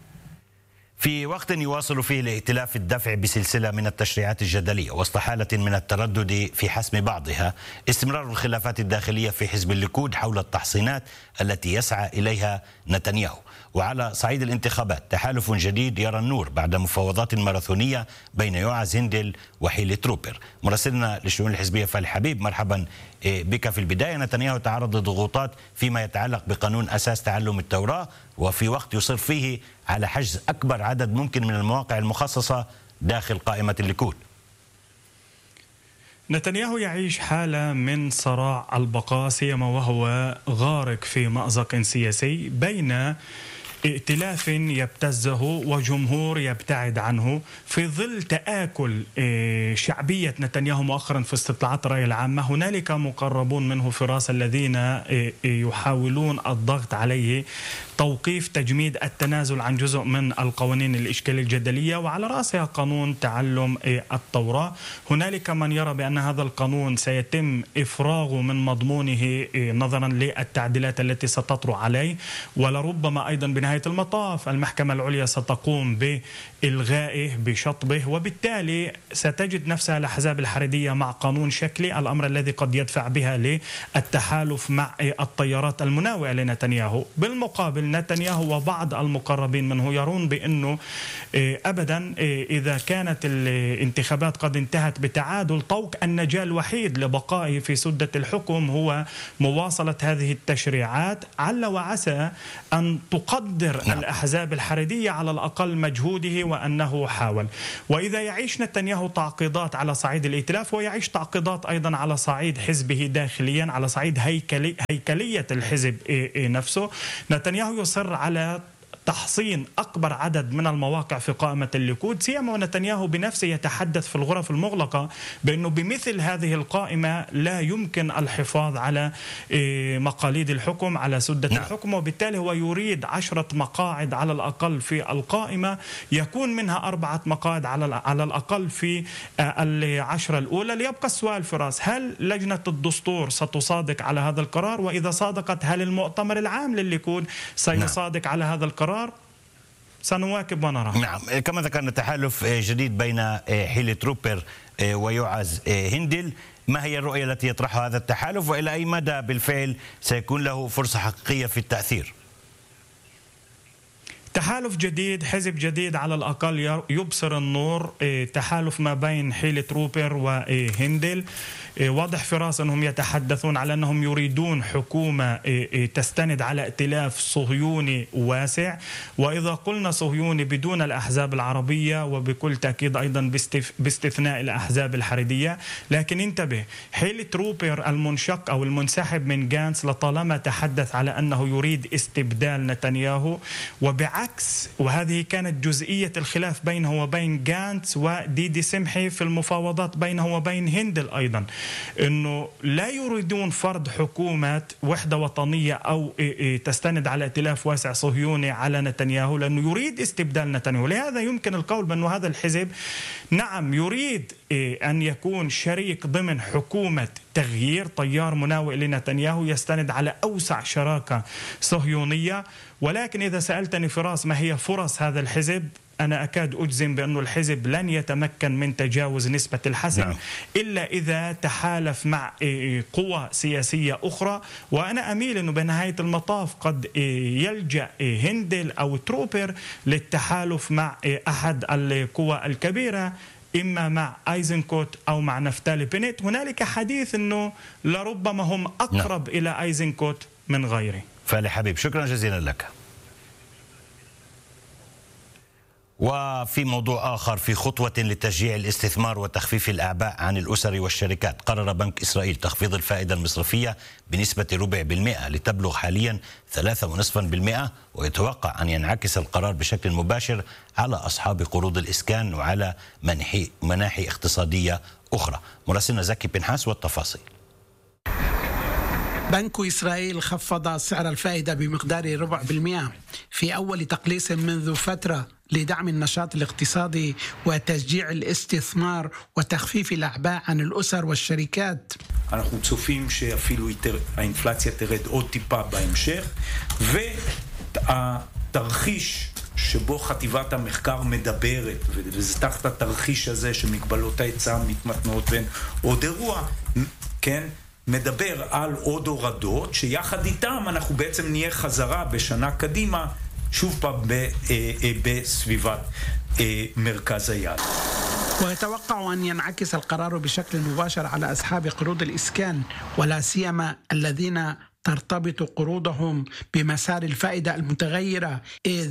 [SPEAKER 18] في وقت يواصل فيه الائتلاف الدفع بسلسلة من التشريعات الجدلية وسط حالة من التردد في حسم بعضها، استمرار الخلافات الداخلية في حزب الليكود حول التحصينات التي يسعى إليها نتنياهو. وعلى صعيد الانتخابات، تحالف جديد يرى النور بعد مفاوضات ماراثونية بين يوعز هندل وحيلي تروبر. مراسلنا للشؤون الحزبية فالح حبيب، مرحبا بك. في البداية، نتنياهو تعرض لضغوطات فيما يتعلق بقانون أساس تعلم التوراة، وفي وقت يصر فيه على حجز أكبر عدد ممكن من المواقع المخصصة داخل قائمة الليكود.
[SPEAKER 5] نتنياهو يعيش حالة من صراع البقاء، سيما وهو غارق في مأزق سياسي بين ائتلاف يبتزه وجمهور يبتعد عنه في ظل تآكل شعبية نتنياهو مؤخرا في استطلاعات الرأي العامة. هنالك مقربون منه فراس الذين يحاولون الضغط عليه توقيف تجميد التنازل عن جزء من القوانين الإشكالية الجدلية، وعلى رأسها قانون تعلم التوراة. هنالك من يرى بأن هذا القانون سيتم إفراغه من مضمونه نظرا للتعديلات التي ستطرح عليه، ولربما أيضا بنهاية المطاف المحكمة العليا ستقوم بإلغائه بشطبه، وبالتالي ستجد نفسها الأحزاب الحريدية مع قانون شكلي، الأمر الذي قد يدفع بها للتحالف مع التيارات المناوئة لنتنياهو. بالمقابل نتنياهو وبعض المقربين منه يرون بأنه أبدا إذا كانت الانتخابات قد انتهت بتعادل طوق، النجاة الوحيد لبقائه في سدة الحكم هو مواصلة هذه التشريعات، عل وعسى أن تقدر نعم. الأحزاب الحريدية على الأقل مجهوده وأنه حاول. وإذا يعيش نتنياهو تعقيدات على صعيد الائتلاف، ويعيش تعقيدات أيضا على صعيد حزبه داخليا، على صعيد هيكلي هيكلية الحزب نفسه، نتنياهو يصر على تحصين أكبر عدد من المواقع في قائمة الليكود، سيما ونتنياهو بنفسه يتحدث في الغرف المغلقة بأنه بمثل هذه القائمة لا يمكن الحفاظ على مقاليد الحكم، على سدة نعم. الحكم، وبالتالي هو يريد عشرة مقاعد على الأقل في القائمة، يكون منها أربعة مقاعد على على الأقل في العشرة الأولى. ليبقى السؤال فراس، هل لجنة الدستور ستصادق على هذا القرار؟ وإذا صادقت هل المؤتمر العام للليكود سيصادق نعم. على هذا القرار؟ سنواكب ونرى.
[SPEAKER 18] نعم، كما ذكرنا تحالف جديد بين حيلي تروبر ويعز هندل. ما هي الرؤية التي يطرحها هذا التحالف، وإلى أي مدى بالفعل سيكون له فرصة حقيقية في التأثير؟
[SPEAKER 5] تحالف جديد، حزب جديد على الأقل يبصر النور، تحالف ما بين حيلي تروبر وهندل. واضح فراس أنهم يتحدثون على أنهم يريدون حكومة تستند على ائتلاف صهيوني واسع، وإذا قلنا صهيوني بدون الأحزاب العربية وبكل تأكيد أيضا باستثناء الأحزاب الحريدية. لكن انتبه، حيلي تروبر المنشق أو المنسحب من غانتس لطالما تحدث على أنه يريد استبدال نتنياهو، وبعكس وهذه كانت جزئية الخلاف بينه وبين غانتس وديدي سمحي في المفاوضات بينه وبين هندل أيضا، أنه لا يريدون فرض حكومة وحدة وطنية أو تستند على ائتلاف واسع صهيوني على نتنياهو، لأنه يريد استبدال نتنياهو. لهذا يمكن القول بأن هذا الحزب نعم يريد أن يكون شريك ضمن حكومة تغيير، تيار مناوئ لنتنياهو يستند على أوسع شراكة صهيونية. ولكن إذا سألتني فراس ما هي فرص هذا الحزب، أنا أكاد أجزم بأن الحزب لن يتمكن من تجاوز نسبة الحسم نعم. إلا إذا تحالف مع قوى سياسية أخرى. وأنا أميل أنه بنهاية المطاف قد يلجأ هندل أو تروبر للتحالف مع أحد القوى الكبيرة، إما مع أيزنكوت أو مع نفتالي بنيت. هنالك حديث أنه لربما هم أقرب نعم. إلى أيزنكوت من غيره.
[SPEAKER 18] فالي حبيب، شكرا جزيلا لك. وفي موضوع آخر، في خطوة لتشجيع الاستثمار وتخفيف الأعباء عن الأسر والشركات، قرر بنك إسرائيل تخفيض الفائدة المصرفية بنسبة ربع بالمئة لتبلغ حاليا ثلاثة ونصفا بالمئة، ويتوقع أن ينعكس القرار بشكل مباشر على أصحاب قروض الإسكان وعلى منحي مناحي اقتصادية أخرى. مراسلنا زكي بنحاس والتفاصيل.
[SPEAKER 6] بنك إسرائيل خفض سعر الفائدة بمقدار ربع بالمئة في أول تقليص منذ فترة لدعم النشاط الاقتصادي وتشجيع الاستثمار وتخفيف الأعباء ען الأسر والشركات.
[SPEAKER 7] אנחנו צופים שאפילו האינפלציה תרד עוד טיפה בהמשך, והתרחיש שבו חטיבת המחקר מדברת, וזה תחת התרחיש הזה שמגבלות ההיצע מתמתנות בין עוד אירוע, כן? מדבר על עוד הורדות, שיחד איתם אנחנו בעצם נהיה חזרה בשנה קדימה, שוב פעם בסביבת מרכז היעד.
[SPEAKER 6] ويتوقع أن ينعكس القرار بشكل مباشر على أصحاب قروض الإسكان، ولا سيما الذين ترتبط قروضهم بمسار الفائدة المتغيرة، إذ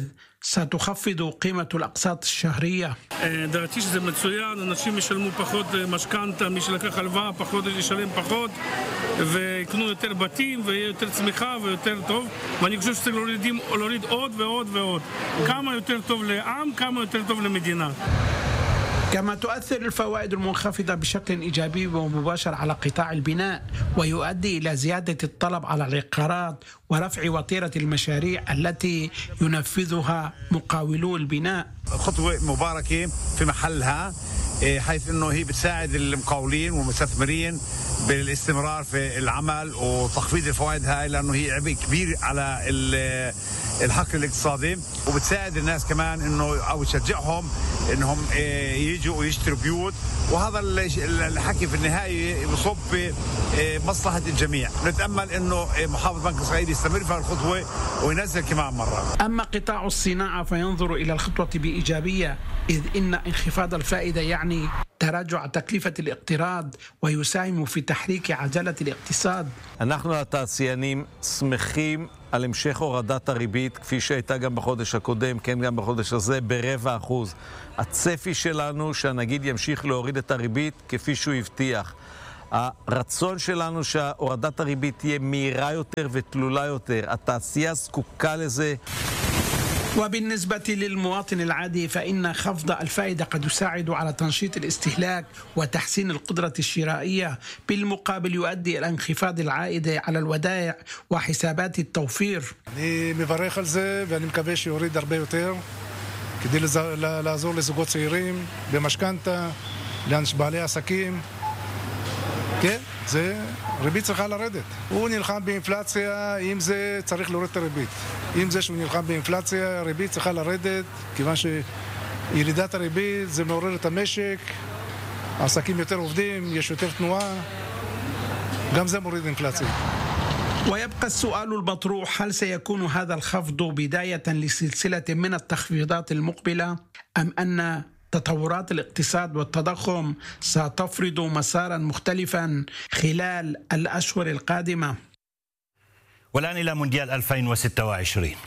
[SPEAKER 6] ستخفض قيمة الأقساط الشهرية.
[SPEAKER 8] דעתי שזה מצוין, אנשים ישלמו פחות משכנתה, מי שלקח הלוואה פחות ישלם פחות ויקנו יותר בתים ויהיה יותר צמיחה ויותר טוב, ואני חושב שצריך להוריד עוד ועוד ועוד. כמה יותר טוב לעם, כמה יותר טוב למדינה.
[SPEAKER 6] كما تؤثر الفوائد المنخفضة بشكل إيجابي ومباشر على قطاع البناء ويؤدي إلى زيادة الطلب على العقارات ورفع وتيرة المشاريع التي ينفذها مقاولو البناء.
[SPEAKER 10] خطوة مباركة في محلها حيث أنه هي بتساعد المقاولين والمستثمرين بالاستمرار في العمل وتخفيض الفوائد هاي، لأنه هي عبء كبير على الحقل الاقتصادي، وبتساعد الناس كمان انه او تشجعهم انهم يجوا ويشتروا بيوت، وهذا الحكي في النهايه بصب في مصلحه الجميع. نتامل انه محافظ بنك اسرائيل يستمر في الخطوه وينزل كمان مره.
[SPEAKER 6] اما قطاع الصناعه فينظر الى الخطوه بايجابيه، اذ ان انخفاض الفائده يعني تراجع تكلفة الاقتراض ويساهم في تحريك عجلة الاقتصاد.
[SPEAKER 11] אנחנו התעשיינים שמחים על המשך הורדת הריבית כפי שהייתה גם בחודש הקודם, כן גם בחודש הזה, ברבע אחוז. הצפי שלנו שהנגיד ימשיך להוריד את הריבית כפי שהוא הבטיח. הרצון שלנו שהורדת הריבית תהיה מהירה יותר ותלולה יותר. התעשייה זקוקה לזה.
[SPEAKER 6] وبالنسبة للمواطن العادي فإن خفض الفائدة قد يساعد على تنشيط الاستهلاك وتحسين القدرة الشرائية، بالمقابل يؤدي إلى انخفاض العائد على الودائع وحسابات التوفير.
[SPEAKER 24] אני מברך על זה ואני מקווה שיוריד הרבה יותר כדי לעזור לזוגות צעירים במשכנתה, לבעלי עסקים. כן, זה ריבית צריכה לרדת. הוא נלחם באינפלציה, אם זה צריך להוריד את הריבית. אם זה שהוא נלחם באינפלציה, הריבית צריכה לרדת, כיוון שירידת הריבית זה מעורר את המשק, העסקים יותר עובדים, יש יותר תנועה, גם זה מוריד אינפלציה.
[SPEAKER 6] ويبقى السؤال المطروح: هل سيكون هذا الخفض بداية لسلسلة من التخفيضات المقبلة، أم أن تطورات الاقتصاد والتضخم ستفرض مسارا مختلفا خلال الأشهر القادمة؟
[SPEAKER 18] والآن إلى مونديال ألفين وستة وعشرين،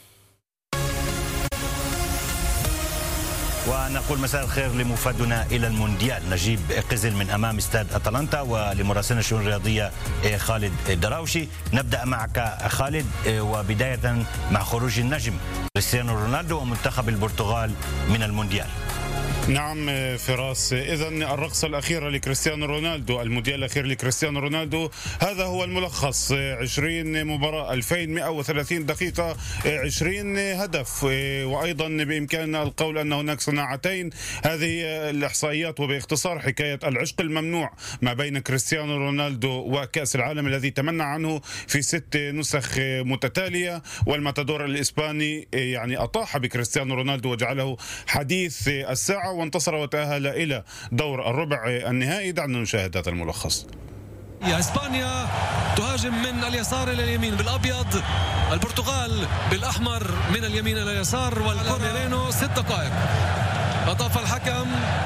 [SPEAKER 18] ونقول مساء الخير لمفادنا إلى المونديال نجيب قزل من أمام استاد أتلانتا، ولمراسلنا الشؤون الرياضية خالد دراوشي. نبدأ معك خالد، وبداية مع خروج النجم كريستيانو رونالدو ومنتخب البرتغال من المونديال.
[SPEAKER 25] نعم فراس، إذن الرقصة الأخيرة لكريستيانو رونالدو، المونديال الأخير لكريستيانو رونالدو، هذا هو الملخص. عشرين مباراة، ألفين ومئة وثلاثين دقيقة، عشرين هدف، وأيضا بإمكاننا القول أن هناك صناعتين. هذه الإحصائيات وباختصار حكاية العشق الممنوع ما بين كريستيانو رونالدو وكأس العالم الذي تمنى عنه في ست نسخ متتالية، والماتادور الإسباني يعني أطاح بكريستيانو رونالدو وجعله حديث الساعة وانتصر وتأهل إلى دور الربع النهائي. دعنا نشاهد هذا الملخص.
[SPEAKER 26] يا إسبانيا تهاجم من اليسار إلى اليمين بالأبيض، البرتغال بالأحمر من اليمين إلى اليسار، والكوريرينو ست دقائق. أضاف الحكم،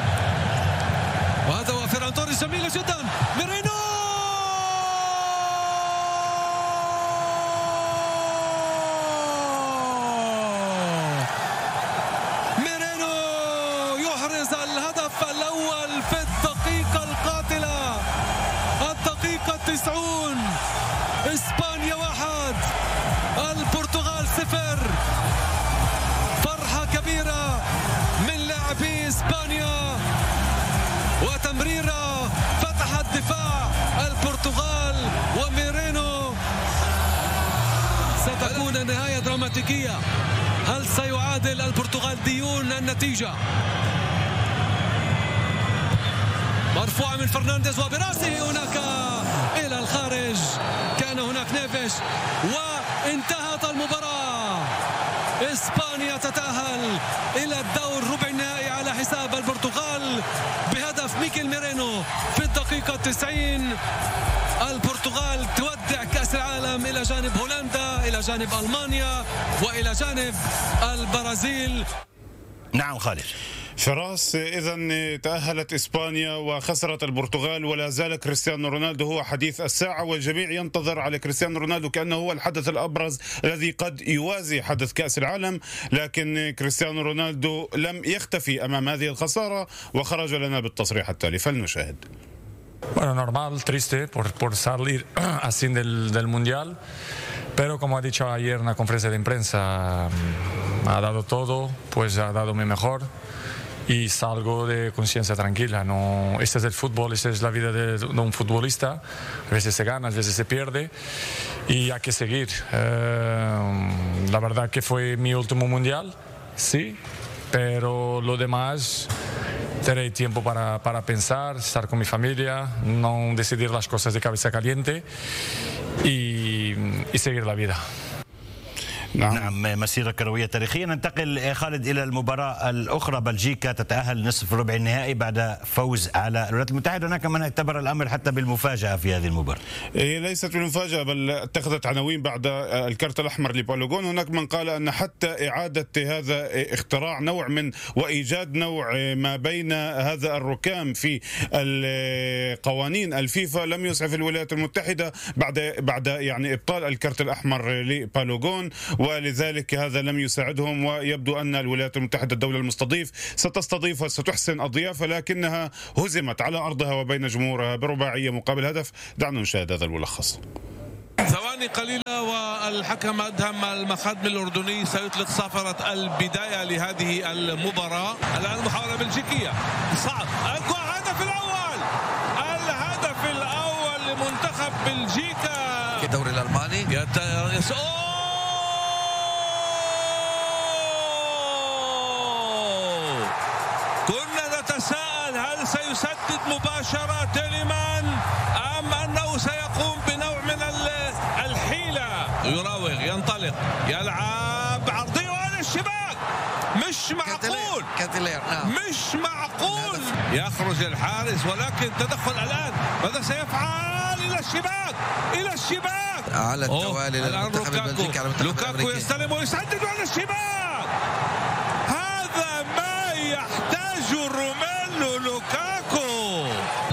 [SPEAKER 26] وهذا هو فيران توريس، جميلة جدا، ميرينو تسعون. إسبانيا واحد البرتغال صفر. فرحة كبيرة من لاعبي إسبانيا، وتمريرة فتحت دفاع البرتغال، وميرينو. ستكون نهاية دراماتيكية. هل سيعادل البرتغال ديون النتيجة؟ مرفوعة من فرنانديز وبراسه هناك إلى الخارج، كان هناك نيفيش، وانتهت المباراة. إسبانيا تتأهل إلى الدور ربع النهائي على حساب البرتغال بهدف ميكيل ميرينو في الدقيقة التسعين. البرتغال تودع كأس العالم إلى جانب هولندا، إلى جانب ألمانيا، وإلى جانب البرازيل.
[SPEAKER 18] نعم خالد.
[SPEAKER 25] فراس، إذا تأهلت إسبانيا وخسرت البرتغال ولا زال كريستيانو رونالدو هو حديث الساعة، والجميع ينتظر على كريستيانو رونالدو كأنه هو الحدث الأبرز الذي قد يوازي حدث كأس العالم، لكن كريستيانو رونالدو لم يختفي أمام هذه الخسارة وخرج لنا بالتصريح التالي فلنشاهد.
[SPEAKER 9] Bueno, normal, triste por, por salir así del, del Mundial, pero como ha dicho ayer en la conferencia de prensa, ha dado todo, pues ha dado mi mejor y salgo de conciencia tranquila. No, este es el fútbol, esta es la vida de, de un futbolista, a veces se gana, a veces se pierde y hay que seguir. Eh, la verdad que fue mi último Mundial, sí, pero lo demás... Tendré tiempo para, para pensar, estar con mi familia, no decidir las cosas de cabeza caliente y, y seguir la vida.
[SPEAKER 18] نعم. نعم مسيرة كروية تاريخية. ننتقل خالد إلى المباراة الأخرى. بلجيكا تتأهل نصف ربع النهائي بعد فوز على الولايات المتحدة. هناك من اعتبر الأمر حتى بالمفاجأة في هذه المباراة.
[SPEAKER 25] هي ليست بالمفاجأة بل اتخذت عناوين بعد الكرت الأحمر لبالوغون. هناك من قال أن حتى إعادة هذا اختراع نوع من وإيجاد نوع ما بين هذا الركام في القوانين الفيفا لم يسعف الولايات المتحدة بعد بعد يعني إبطال الكرت الأحمر لبالوغون، ولذلك هذا لم يساعدهم، ويبدو أن الولايات المتحدة الدولة المستضيف ستستضيف وستحسن الضيافة، لكنها هزمت على أرضها وبين جمهورها برباعية مقابل هدف. دعنا نشاهد هذا الملخص.
[SPEAKER 13] ثواني قليلة والحكم أدهم المخادم الأردني سيطلق صافرة البداية لهذه المباراة. الآن محاولة بلجيكية صعب. الهدف الأول الهدف الأول لمنتخب بلجيكا
[SPEAKER 14] في الدوري الألماني.
[SPEAKER 13] يت... يس... كنا نتساءل هل سيسدد مباشرة تيليمان أم أنه سيقوم بنوع من الحيلة. يراوغ ينطلق يلعب عرضية وعلى الشباك. مش معقول
[SPEAKER 14] كاتيلير. نعم.
[SPEAKER 13] مش معقول. يخرج الحارس ولكن تدخل الآن ماذا سيفعل؟ إلى الشباك إلى الشباك
[SPEAKER 14] على التوالي للمنتخب البلجيكي على المنتخب
[SPEAKER 13] لوكاكو
[SPEAKER 14] الأمريكي.
[SPEAKER 13] يستلم ويسدد على الشباك. هذا ما يحتاجه روميلو لوكاكو.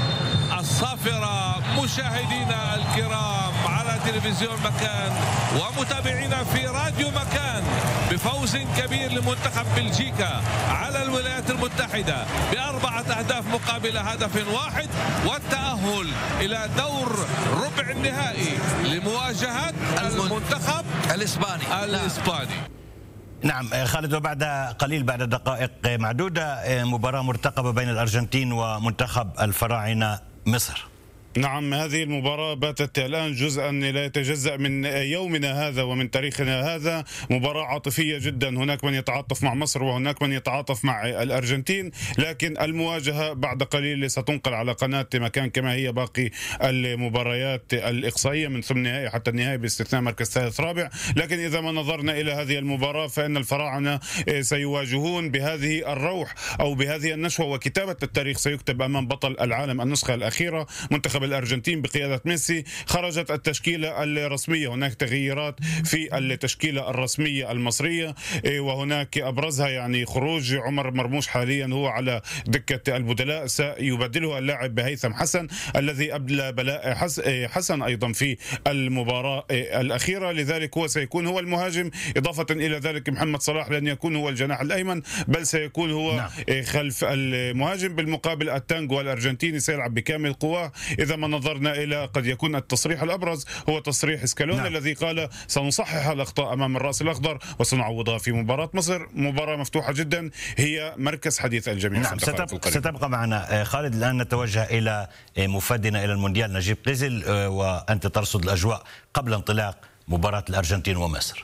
[SPEAKER 13] الصافرة مشاهدينا الكرام على تلفزيون مكان ومتابعينا في راديو مكان بفوز كبير لمنتخب بلجيكا على الولايات المتحدة بأربعة أهداف مقابل هدف واحد، والتأهل إلى دور ربع النهائي لمواجهة المنتخب
[SPEAKER 14] الإسباني
[SPEAKER 13] الإسباني.
[SPEAKER 18] نعم خالد، وبعد قليل بعد دقائق معدودة مباراة مرتقبة بين الأرجنتين ومنتخب الفراعنة مصر.
[SPEAKER 25] نعم، هذه المباراة باتت الآن جزءا لا يتجزأ من يومنا هذا ومن تاريخنا هذا. مباراة عاطفية جدا، هناك من يتعاطف مع مصر وهناك من يتعاطف مع الأرجنتين، لكن المواجهة بعد قليل ستنقل على قناة مكان كما هي باقي المباريات الإقصائية من ثم النهائي حتى النهائي باستثناء مركز ثالث رابع. لكن إذا ما نظرنا إلى هذه المباراة فإن الفراعنة سيواجهون بهذه الروح أو بهذه النشوة، وكتابة التاريخ سيكتب أمام بطل العالم النسخة الأخيرة منتخب الأرجنتين بقيادة ميسي. خرجت التشكيلة الرسمية، هناك تغييرات في التشكيلة الرسمية المصرية، وهناك أبرزها يعني خروج عمر مرموش حاليا هو على دكة البدلاء، سيبدله اللاعب بهيثم حسن الذي أبدل بلاء حسن أيضا في المباراة الأخيرة، لذلك هو سيكون هو المهاجم. إضافة إلى ذلك محمد صلاح لن يكون هو الجناح الأيمن بل سيكون هو نعم. خلف المهاجم. بالمقابل التانجو الأرجنتيني سيلعب بكامل قواه. إذا ما نظرنا إلى قد يكون التصريح الأبرز هو تصريح سكالوني نعم. الذي قال سنصحح الأخطاء أمام الرأس الأخضر وسنعوضها في مباراة مصر. مباراة مفتوحة جدا، هي مركز حديث الجميع.
[SPEAKER 18] نعم ستبقى, ستبقى معنا. خالد، الآن نتوجه إلى مفادنا إلى المونديال نجيب قزل، وأنت ترصد الأجواء قبل انطلاق مباراة الأرجنتين ومصر.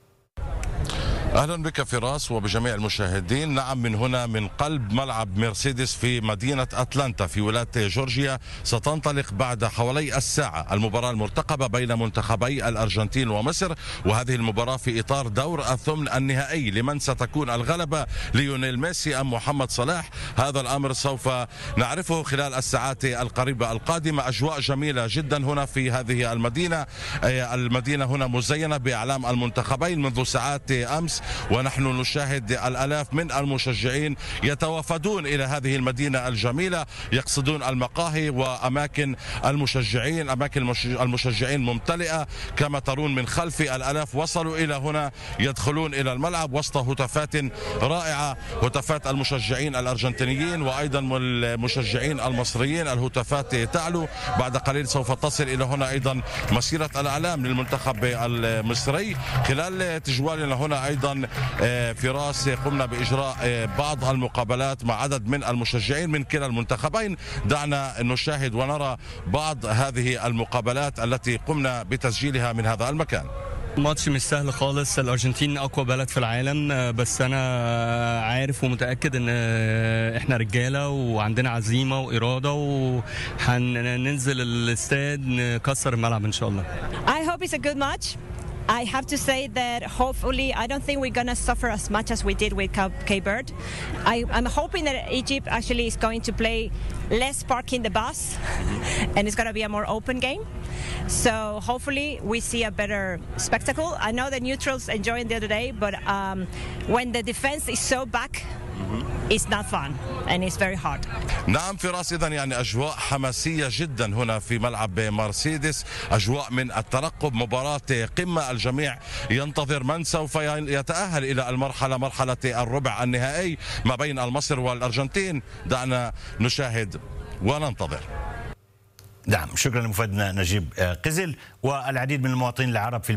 [SPEAKER 15] أهلا بك فراس وبجميع المشاهدين. نعم، من هنا من قلب ملعب مرسيدس في مدينة أتلانتا في ولاية جورجيا ستنطلق بعد حوالي الساعة المباراة المرتقبة بين منتخبي الأرجنتين ومصر، وهذه المباراة في إطار دور الثمن النهائي لمن ستكون الغلبة، ليونيل ميسي أم محمد صلاح. هذا الأمر سوف نعرفه خلال الساعات القريبة القادمة. أجواء جميلة جدا هنا في هذه المدينة. المدينة هنا مزينة بأعلام المنتخبين منذ ساعات أمس. مرسيدس، ونحن نشاهد الآلاف من المشجعين يتوافدون إلى هذه المدينة الجميلة، يقصدون المقاهي وأماكن المشجعين. أماكن المشجعين ممتلئة كما ترون من خلفي، الآلاف وصلوا إلى هنا يدخلون إلى الملعب وسط هتافات رائعة، هتافات المشجعين الأرجنتينيين وأيضا المشجعين المصريين. الهتافات تعلو، بعد قليل سوف تصل إلى هنا أيضا مسيرة الأعلام للمنتخب المصري. خلال تجوالنا هنا أيضا فراس قمنا بإجراء بعض المقابلات مع عدد من المشجعين من كلا المنتخبين. دعنا نشاهد ونرى بعض هذه المقابلات التي قمنا بتسجيلها من هذا المكان.
[SPEAKER 2] ماتش مش سهل خالص، الأرجنتين أقوى بلد في العالم، بس أنا عارف ومتأكد إن إحنا رجالة وعندنا عزيمة وإرادة وهننزل الاستاد نكسر الملعب إن شاء الله.
[SPEAKER 12] I hope it's a good match. I have to say that hopefully I don't think we're going to suffer as much as we did with Cape Verde. I, I'm hoping that Egypt actually is going to play less parking the bus and it's going to be a more open game. So hopefully we see a better spectacle. I know the neutrals enjoying the other day, but um, when the defense is so back, it's not fun and it's very hard.
[SPEAKER 15] نعم فراس، إذن يعني أجواء حماسية جدا هنا في ملعب مرسيدس، أجواء من الترقب، مباراة قمة، الجميع ينتظر من سوف يتأهل إلى المرحلة مرحلة الربع النهائي ما بين المصر والأرجنتين. دعنا نشاهد وننتظر.
[SPEAKER 18] نعم، شكرا لمفادنا نجيب قزل. والعديد من المواطنين العرب في